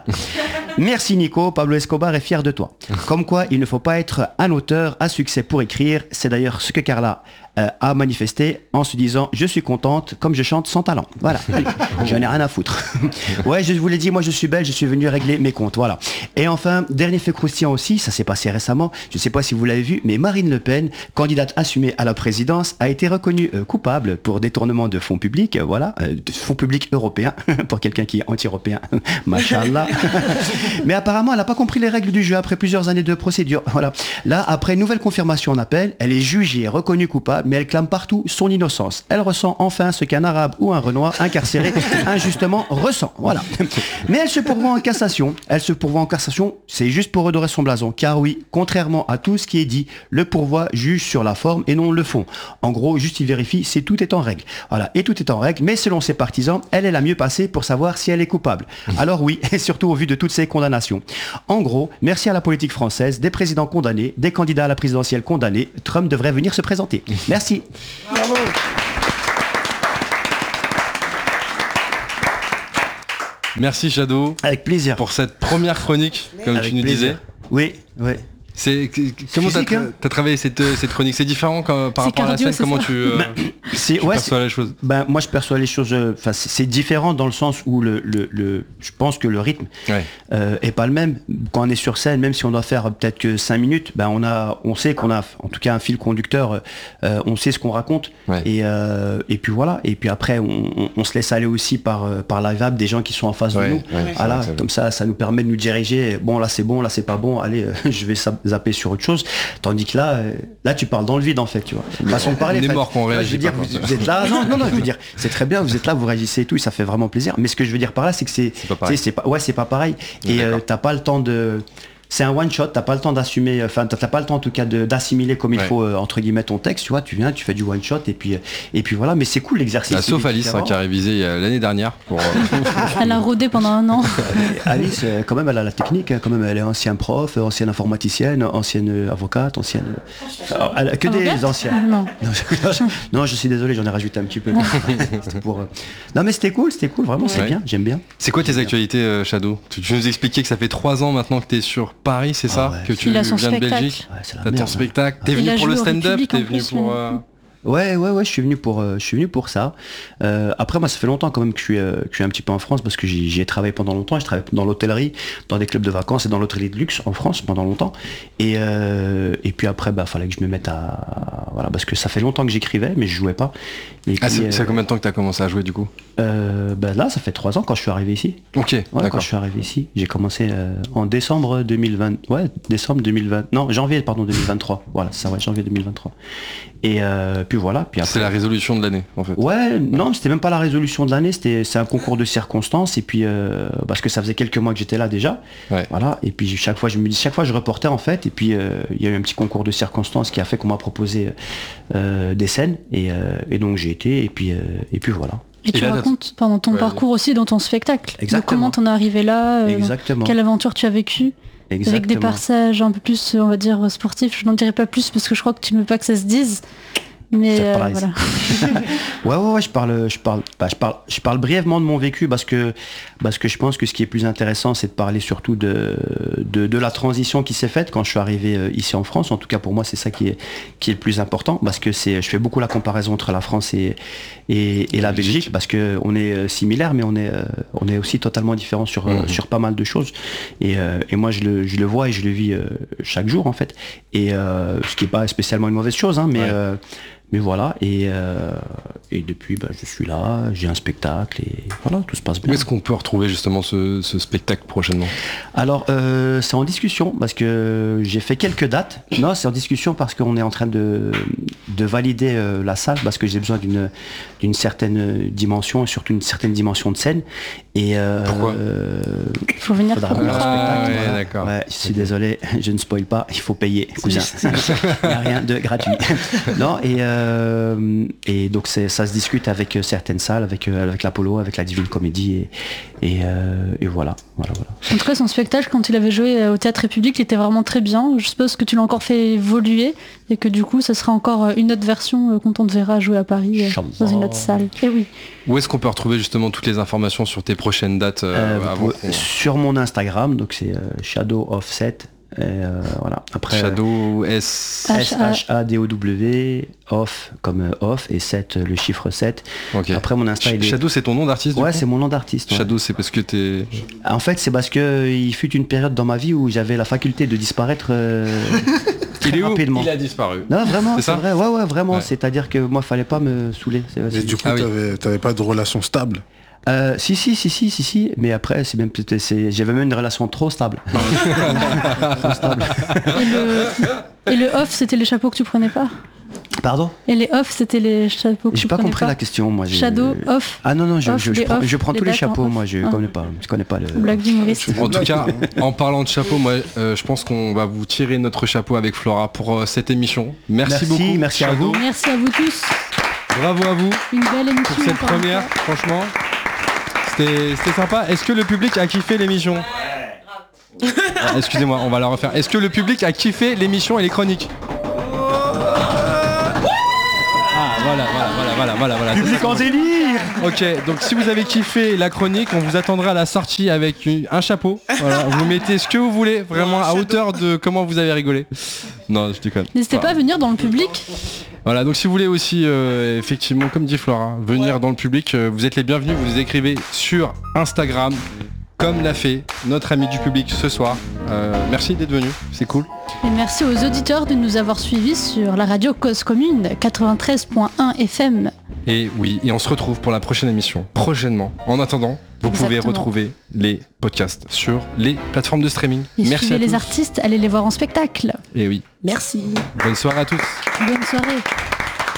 Speaker 8: Merci Nico, Pablo Escobar est fier de toi. Comme quoi, il ne faut pas être un auteur à succès pour écrire. C'est d'ailleurs ce que Carla euh, a manifesté en se disant « Je suis contente comme je chante sans talent ». Voilà, allez, je n'ai rien à foutre. Ouais, je vous l'ai dit, moi je suis belge, je suis venu régler mes comptes, voilà. Et enfin, dernier fait croustillant aussi, ça s'est passé récemment, je ne sais pas si vous l'avez vu, mais Marine Le Pen, candidate assumée à la présidence, a été reconnue euh, coupable pour détournement de fonds publics, euh, voilà, euh, de fonds publics européens, pour quelqu'un qui est anti-européen, machallah. Mais apparemment, elle n'a pas compris les règles du jeu après plusieurs années de procédure. Voilà. Là, après une nouvelle confirmation en appel, elle est jugée, reconnue coupable, mais elle clame partout son innocence. Elle ressent enfin ce qu'un arabe ou un renoir incarcéré injustement ressent. Voilà. Mais elle se pourvoit en cassation. Elle se pourvoit en cassation, c'est juste pour redorer son blason. Car oui, contrairement à tout ce qui est dit, le pourvoi juge sur la forme et non le fond. En gros, juste il vérifie si tout est en règle. Voilà. Et tout est en règle, mais selon ses partisans, elle est la mieux passée pour savoir si elle est coupable. Alors oui, et surtout au vu de toutes ces condamnations. En gros, merci à la politique française, des présidents condamnés, des candidats à la présidentielle condamnés, Trump devrait venir se présenter. Merci.
Speaker 5: Bravo.
Speaker 2: Merci Shadow.
Speaker 8: Avec plaisir.
Speaker 2: Pour cette première chronique, comme
Speaker 8: Avec
Speaker 2: tu nous
Speaker 8: plaisir.
Speaker 2: disais.
Speaker 8: Oui, oui.
Speaker 2: C'est comment t'as
Speaker 8: physique, hein.
Speaker 2: as travaillé cette, cette chronique? C'est différent quand, par
Speaker 3: C'est
Speaker 2: rapport
Speaker 3: cardio,
Speaker 2: à la scène.
Speaker 3: c'est
Speaker 2: Comment
Speaker 3: ça
Speaker 2: tu, euh,
Speaker 8: C'est
Speaker 2: tu
Speaker 8: ouais,
Speaker 2: perçois la chose?
Speaker 8: Ben, moi je perçois les choses, enfin c'est différent dans le sens où le, le, le je pense que le rythme
Speaker 2: Ouais.
Speaker 8: euh, est pas le même. Quand on est sur scène, même si on doit faire peut-être que cinq minutes, ben on a, on sait qu'on a en tout cas un fil conducteur, euh, on sait ce qu'on raconte
Speaker 2: Ouais.
Speaker 8: et, euh, et puis voilà. Et puis après on, on, on se laisse aller aussi par, euh, par la vibe des gens qui sont en face
Speaker 2: Ouais,
Speaker 8: de nous.
Speaker 2: ouais,
Speaker 8: Voilà,
Speaker 2: c'est vrai.
Speaker 8: comme ça, ça nous permet de nous diriger. Bon là c'est bon, là c'est pas bon. Allez, euh, je vais zap- zapper sur autre chose. Tandis que là, euh, là tu parles dans le vide en fait, tu vois. C'est une façon de parler.
Speaker 2: On est
Speaker 8: en fait.
Speaker 2: mort qu'on
Speaker 8: Tu vois,
Speaker 2: réagit
Speaker 8: Je veux dire,
Speaker 2: pas,
Speaker 8: vous,
Speaker 2: quoi.
Speaker 8: vous êtes là. Non, non, non. Je veux dire, c'est très bien. Vous êtes là, vous réagissez et tout, et ça fait vraiment plaisir. Mais ce que je veux dire par là, c'est que c'est,
Speaker 2: C'est pas pareil.
Speaker 8: tu sais, c'est pas, ouais, c'est pas pareil. Et euh, t'as pas le temps de. C'est un one shot, t'as pas le temps d'assumer, enfin t'as pas le temps en tout cas de- d'assimiler comme il
Speaker 2: Ouais.
Speaker 8: faut euh, entre guillemets ton texte, tu vois, tu viens, tu fais du one shot et puis euh, et puis voilà, mais c'est cool l'exercice.
Speaker 2: Bah, sauf
Speaker 8: il est
Speaker 2: Alice hein,
Speaker 8: différent.
Speaker 2: qui a révisé euh, l'année dernière pour. euh,
Speaker 3: Elle a rodé pendant un an.
Speaker 8: Alice, euh, quand même, elle a la technique, hein, quand même, elle est ancienne prof, euh, ancienne informaticienne, ancienne euh, avocate, ancienne. Alors, elle a que des
Speaker 3: Avocate
Speaker 8: anciens.
Speaker 3: Non.
Speaker 8: Non je, non, je suis désolé, j'en ai rajouté un petit peu. C'était pour, euh, Non, mais c'était cool, c'était cool, vraiment, c'est
Speaker 2: Ouais.
Speaker 8: bien, j'aime bien.
Speaker 2: C'est quoi tes actualités, euh, Shadow? tu, tu nous expliquais que ça fait trois ans maintenant que t'es sur Paris, c'est ça?
Speaker 8: Ah ouais.
Speaker 2: Que tu
Speaker 3: Il a son
Speaker 2: viens de
Speaker 3: spectacle.
Speaker 2: Belgique.
Speaker 8: Ouais, c'est la
Speaker 2: T'as ton
Speaker 8: merde.
Speaker 2: spectacle. T'es
Speaker 3: Il
Speaker 2: venu
Speaker 3: a
Speaker 2: pour le
Speaker 3: joué au
Speaker 2: stand-up?
Speaker 3: République
Speaker 2: T'es
Speaker 3: en
Speaker 2: venu
Speaker 3: plus,
Speaker 2: pour.
Speaker 3: lui.
Speaker 2: euh,
Speaker 8: Ouais, ouais, ouais, je suis venu pour, euh, je suis venu pour ça. Euh, après, moi, ça fait longtemps quand même que je suis, euh, que je suis un petit peu en France parce que j'y j'y ai travaillé pendant longtemps. Je travaillé dans l'hôtellerie, dans des clubs de vacances et dans l'hôtellerie de luxe en France pendant longtemps. Et, euh, et puis après, bah, fallait que je me mette à, voilà, parce que ça fait longtemps que j'écrivais, mais je jouais pas. Et
Speaker 2: Ah,
Speaker 8: puis,
Speaker 2: c'est
Speaker 8: euh,
Speaker 2: c'est combien de temps que t'as commencé à jouer du coup?
Speaker 8: euh, bah, là, ça fait trois ans quand je suis arrivé ici.
Speaker 2: Ok,
Speaker 8: Ouais, quand
Speaker 2: d'accord.
Speaker 8: je suis arrivé ici, j'ai commencé euh, en décembre deux mille vingt. Ouais, décembre deux mille vingt. Non, janvier, pardon, deux mille vingt-trois. Voilà, c'est ça, ouais, janvier deux mille vingt-trois. Et euh, puis voilà, puis après.
Speaker 2: C'est la résolution de l'année en fait.
Speaker 8: Ouais, non, c'était même pas la résolution de l'année, c'était c'est un concours de circonstances et puis euh, parce que ça faisait quelques mois que j'étais là déjà,
Speaker 2: Ouais.
Speaker 8: voilà. Et puis chaque fois, je me dis, chaque fois je reportais en fait, et puis euh, il y a eu un petit concours de circonstances qui a fait qu'on m'a proposé euh, des scènes et, euh, et donc j'ai été et puis euh, et puis voilà.
Speaker 3: Et tu
Speaker 2: là,
Speaker 3: racontes pendant ton
Speaker 2: Ouais,
Speaker 3: parcours aussi dans ton spectacle. De
Speaker 8: Exactement.
Speaker 3: comment t'en es arrivé là, euh,
Speaker 8: Exactement.
Speaker 3: quelle aventure tu as vécu. Avec des
Speaker 8: Exactement.
Speaker 3: passages un peu plus, on va dire, sportifs. Je n'en dirai pas plus parce que je crois que tu ne veux pas que ça se dise. Mais
Speaker 8: C'est
Speaker 3: euh,
Speaker 8: pareil.
Speaker 3: voilà.
Speaker 8: Ouais, ouais, ouais, je parle, je parle, bah, je parle, je parle brièvement de mon vécu parce que, parce que je pense que ce qui est plus intéressant, c'est de parler surtout de, de, de la transition qui s'est faite quand je suis arrivé euh, ici en France. En tout cas, pour moi, c'est ça qui est, qui est le plus important parce que c'est, je fais beaucoup la comparaison entre la France et, et, et la Belgique parce que on est euh, similaires, mais on est, euh, on est aussi totalement différents sur, euh,
Speaker 2: Mhm.
Speaker 8: sur pas mal de choses. Et, euh, et moi, je le, je le vois et je le vis euh, chaque jour en fait. Et euh, ce qui est pas spécialement une mauvaise chose, hein, mais
Speaker 2: Ouais.
Speaker 8: euh, mais voilà, et, euh, et depuis, bah, je suis là, j'ai un spectacle, et voilà, tout se passe
Speaker 2: Où
Speaker 8: bien.
Speaker 2: est-ce qu'on peut retrouver justement ce, ce spectacle prochainement?
Speaker 8: Alors, euh, c'est en discussion, parce que j'ai fait quelques dates. Non, c'est en discussion parce qu'on est en train de, de valider euh, la salle, parce que j'ai besoin d'une, d'une certaine dimension, et surtout une certaine dimension de scène. Et, euh,
Speaker 2: Pourquoi
Speaker 8: euh,
Speaker 3: Il faut venir
Speaker 8: faudra
Speaker 3: pour
Speaker 8: voir le
Speaker 3: comprendre.
Speaker 2: Ah,
Speaker 8: spectacle.
Speaker 2: ouais,
Speaker 8: voilà.
Speaker 2: d'accord.
Speaker 8: Ouais, je suis désolé, je ne spoil pas, il faut payer, cousin. Il n'y a rien de gratuit. Non, et, euh, Euh, et donc c'est, ça se discute avec euh, certaines salles, avec, euh, avec l'Apollo, avec la Divine Comédie, et, et, euh, et voilà, voilà, voilà.
Speaker 3: En tout cas, son spectacle, quand il avait joué au Théâtre République, il était vraiment très bien. Je suppose que tu l'as encore fait évoluer et que du coup, ça sera encore une autre version euh, quand on te verra jouer à Paris euh, dans une autre salle. Et oui.
Speaker 2: Où est-ce qu'on peut retrouver justement toutes les informations sur tes prochaines dates euh,
Speaker 8: Euh,
Speaker 2: avant
Speaker 8: vous-
Speaker 2: qu'on-
Speaker 8: sur mon Instagram, donc c'est euh, Shadow Offset. Et, euh, voilà. Après,
Speaker 2: Shadow S.
Speaker 8: S H A D O W, off comme euh, off, et sept, euh, le chiffre sept.
Speaker 2: Ok.
Speaker 8: Après mon Insta, il est...
Speaker 2: Shadow, c'est ton nom d'artiste du
Speaker 8: Ouais,
Speaker 2: coup
Speaker 8: c'est mon nom d'artiste. ouais.
Speaker 2: Shadow, c'est parce que t'es.
Speaker 8: En fait, c'est parce que euh, il fut une période dans ma vie où j'avais la faculté de disparaître euh, très
Speaker 2: Il est où
Speaker 8: rapidement.
Speaker 2: Il a disparu.
Speaker 8: Non, vraiment,
Speaker 2: C'est
Speaker 8: c'est
Speaker 2: ça
Speaker 8: vrai. Ouais, ouais, vraiment.
Speaker 2: Ouais.
Speaker 8: C'est-à-dire que moi, fallait pas me saouler. C'est-
Speaker 5: Et
Speaker 8: c'est-
Speaker 5: du coup,
Speaker 2: Ah oui.
Speaker 5: t'avais, t'avais pas de relation stable.
Speaker 8: Euh, si, si, si, si, si, si. Mais après, c'est même, peut-être- c'est, j'avais même une relation trop stable. Trop stable.
Speaker 3: Et le, et le off, c'était les chapeaux que tu prenais pas.
Speaker 8: Pardon.
Speaker 3: Et les off, c'était les chapeaux que
Speaker 8: J'ai
Speaker 3: tu
Speaker 8: pas
Speaker 3: prenais
Speaker 8: compris
Speaker 3: pas.
Speaker 8: la question, moi. j'ai-
Speaker 3: Shadow, off.
Speaker 8: Ah non, non, je,
Speaker 3: Off,
Speaker 8: je, je
Speaker 3: des
Speaker 8: prends,
Speaker 3: off,
Speaker 8: je prends
Speaker 3: des
Speaker 8: tous les
Speaker 3: dates en
Speaker 8: chapeaux,
Speaker 3: off.
Speaker 8: moi, je
Speaker 3: Ah.
Speaker 8: connais pas. Je connais pas le.
Speaker 3: Blague d'humoriste.
Speaker 2: En tout cas, en parlant de chapeau, moi, euh, je pense qu'on va vous tirer notre chapeau avec Flora pour euh, cette émission. Merci,
Speaker 8: Merci,
Speaker 2: beaucoup.
Speaker 8: merci à
Speaker 2: Shadow.
Speaker 8: vous.
Speaker 3: Merci à vous tous.
Speaker 2: Bravo à vous
Speaker 3: Une belle émission.
Speaker 2: pour cette
Speaker 3: encore une
Speaker 2: première.
Speaker 3: fois.
Speaker 2: Franchement, c'était c'était sympa. Est-ce que le public a kiffé l'émission Ah, excusez-moi, on va la refaire. Est-ce que le public a kiffé l'émission et les chroniques Ah, voilà, voilà, voilà, voilà, voilà, voilà.
Speaker 8: Public en délire.
Speaker 2: Ok, donc si vous avez kiffé la chronique, on vous attendra à la sortie avec une- un chapeau. Voilà, vous mettez ce que vous voulez, vraiment à hauteur de comment vous avez rigolé. Non, je déconne.
Speaker 3: N'hésitez
Speaker 2: Enfin,
Speaker 3: pas à venir dans le public.
Speaker 2: Voilà, donc si vous voulez aussi, euh, effectivement, comme dit Flora, venir dans le public, euh, vous êtes les bienvenus, vous les écrivez sur Instagram, comme l'a fait notre ami du public ce soir. Euh, merci d'être venu, c'est cool.
Speaker 3: Et merci aux auditeurs de nous avoir suivis sur la radio Cause Commune quatre-vingt-treize point un F M.
Speaker 2: Et oui, et on se retrouve pour la prochaine émission, prochainement. En attendant, vous pouvez
Speaker 3: Exactement.
Speaker 2: retrouver les podcasts sur les plateformes de streaming.
Speaker 3: Et
Speaker 2: Merci
Speaker 3: suivez
Speaker 2: à
Speaker 3: les
Speaker 2: tous.
Speaker 3: artistes, allez les voir en spectacle.
Speaker 2: Et oui,
Speaker 4: Merci.
Speaker 2: bonne soirée à tous.
Speaker 3: Bonne soirée.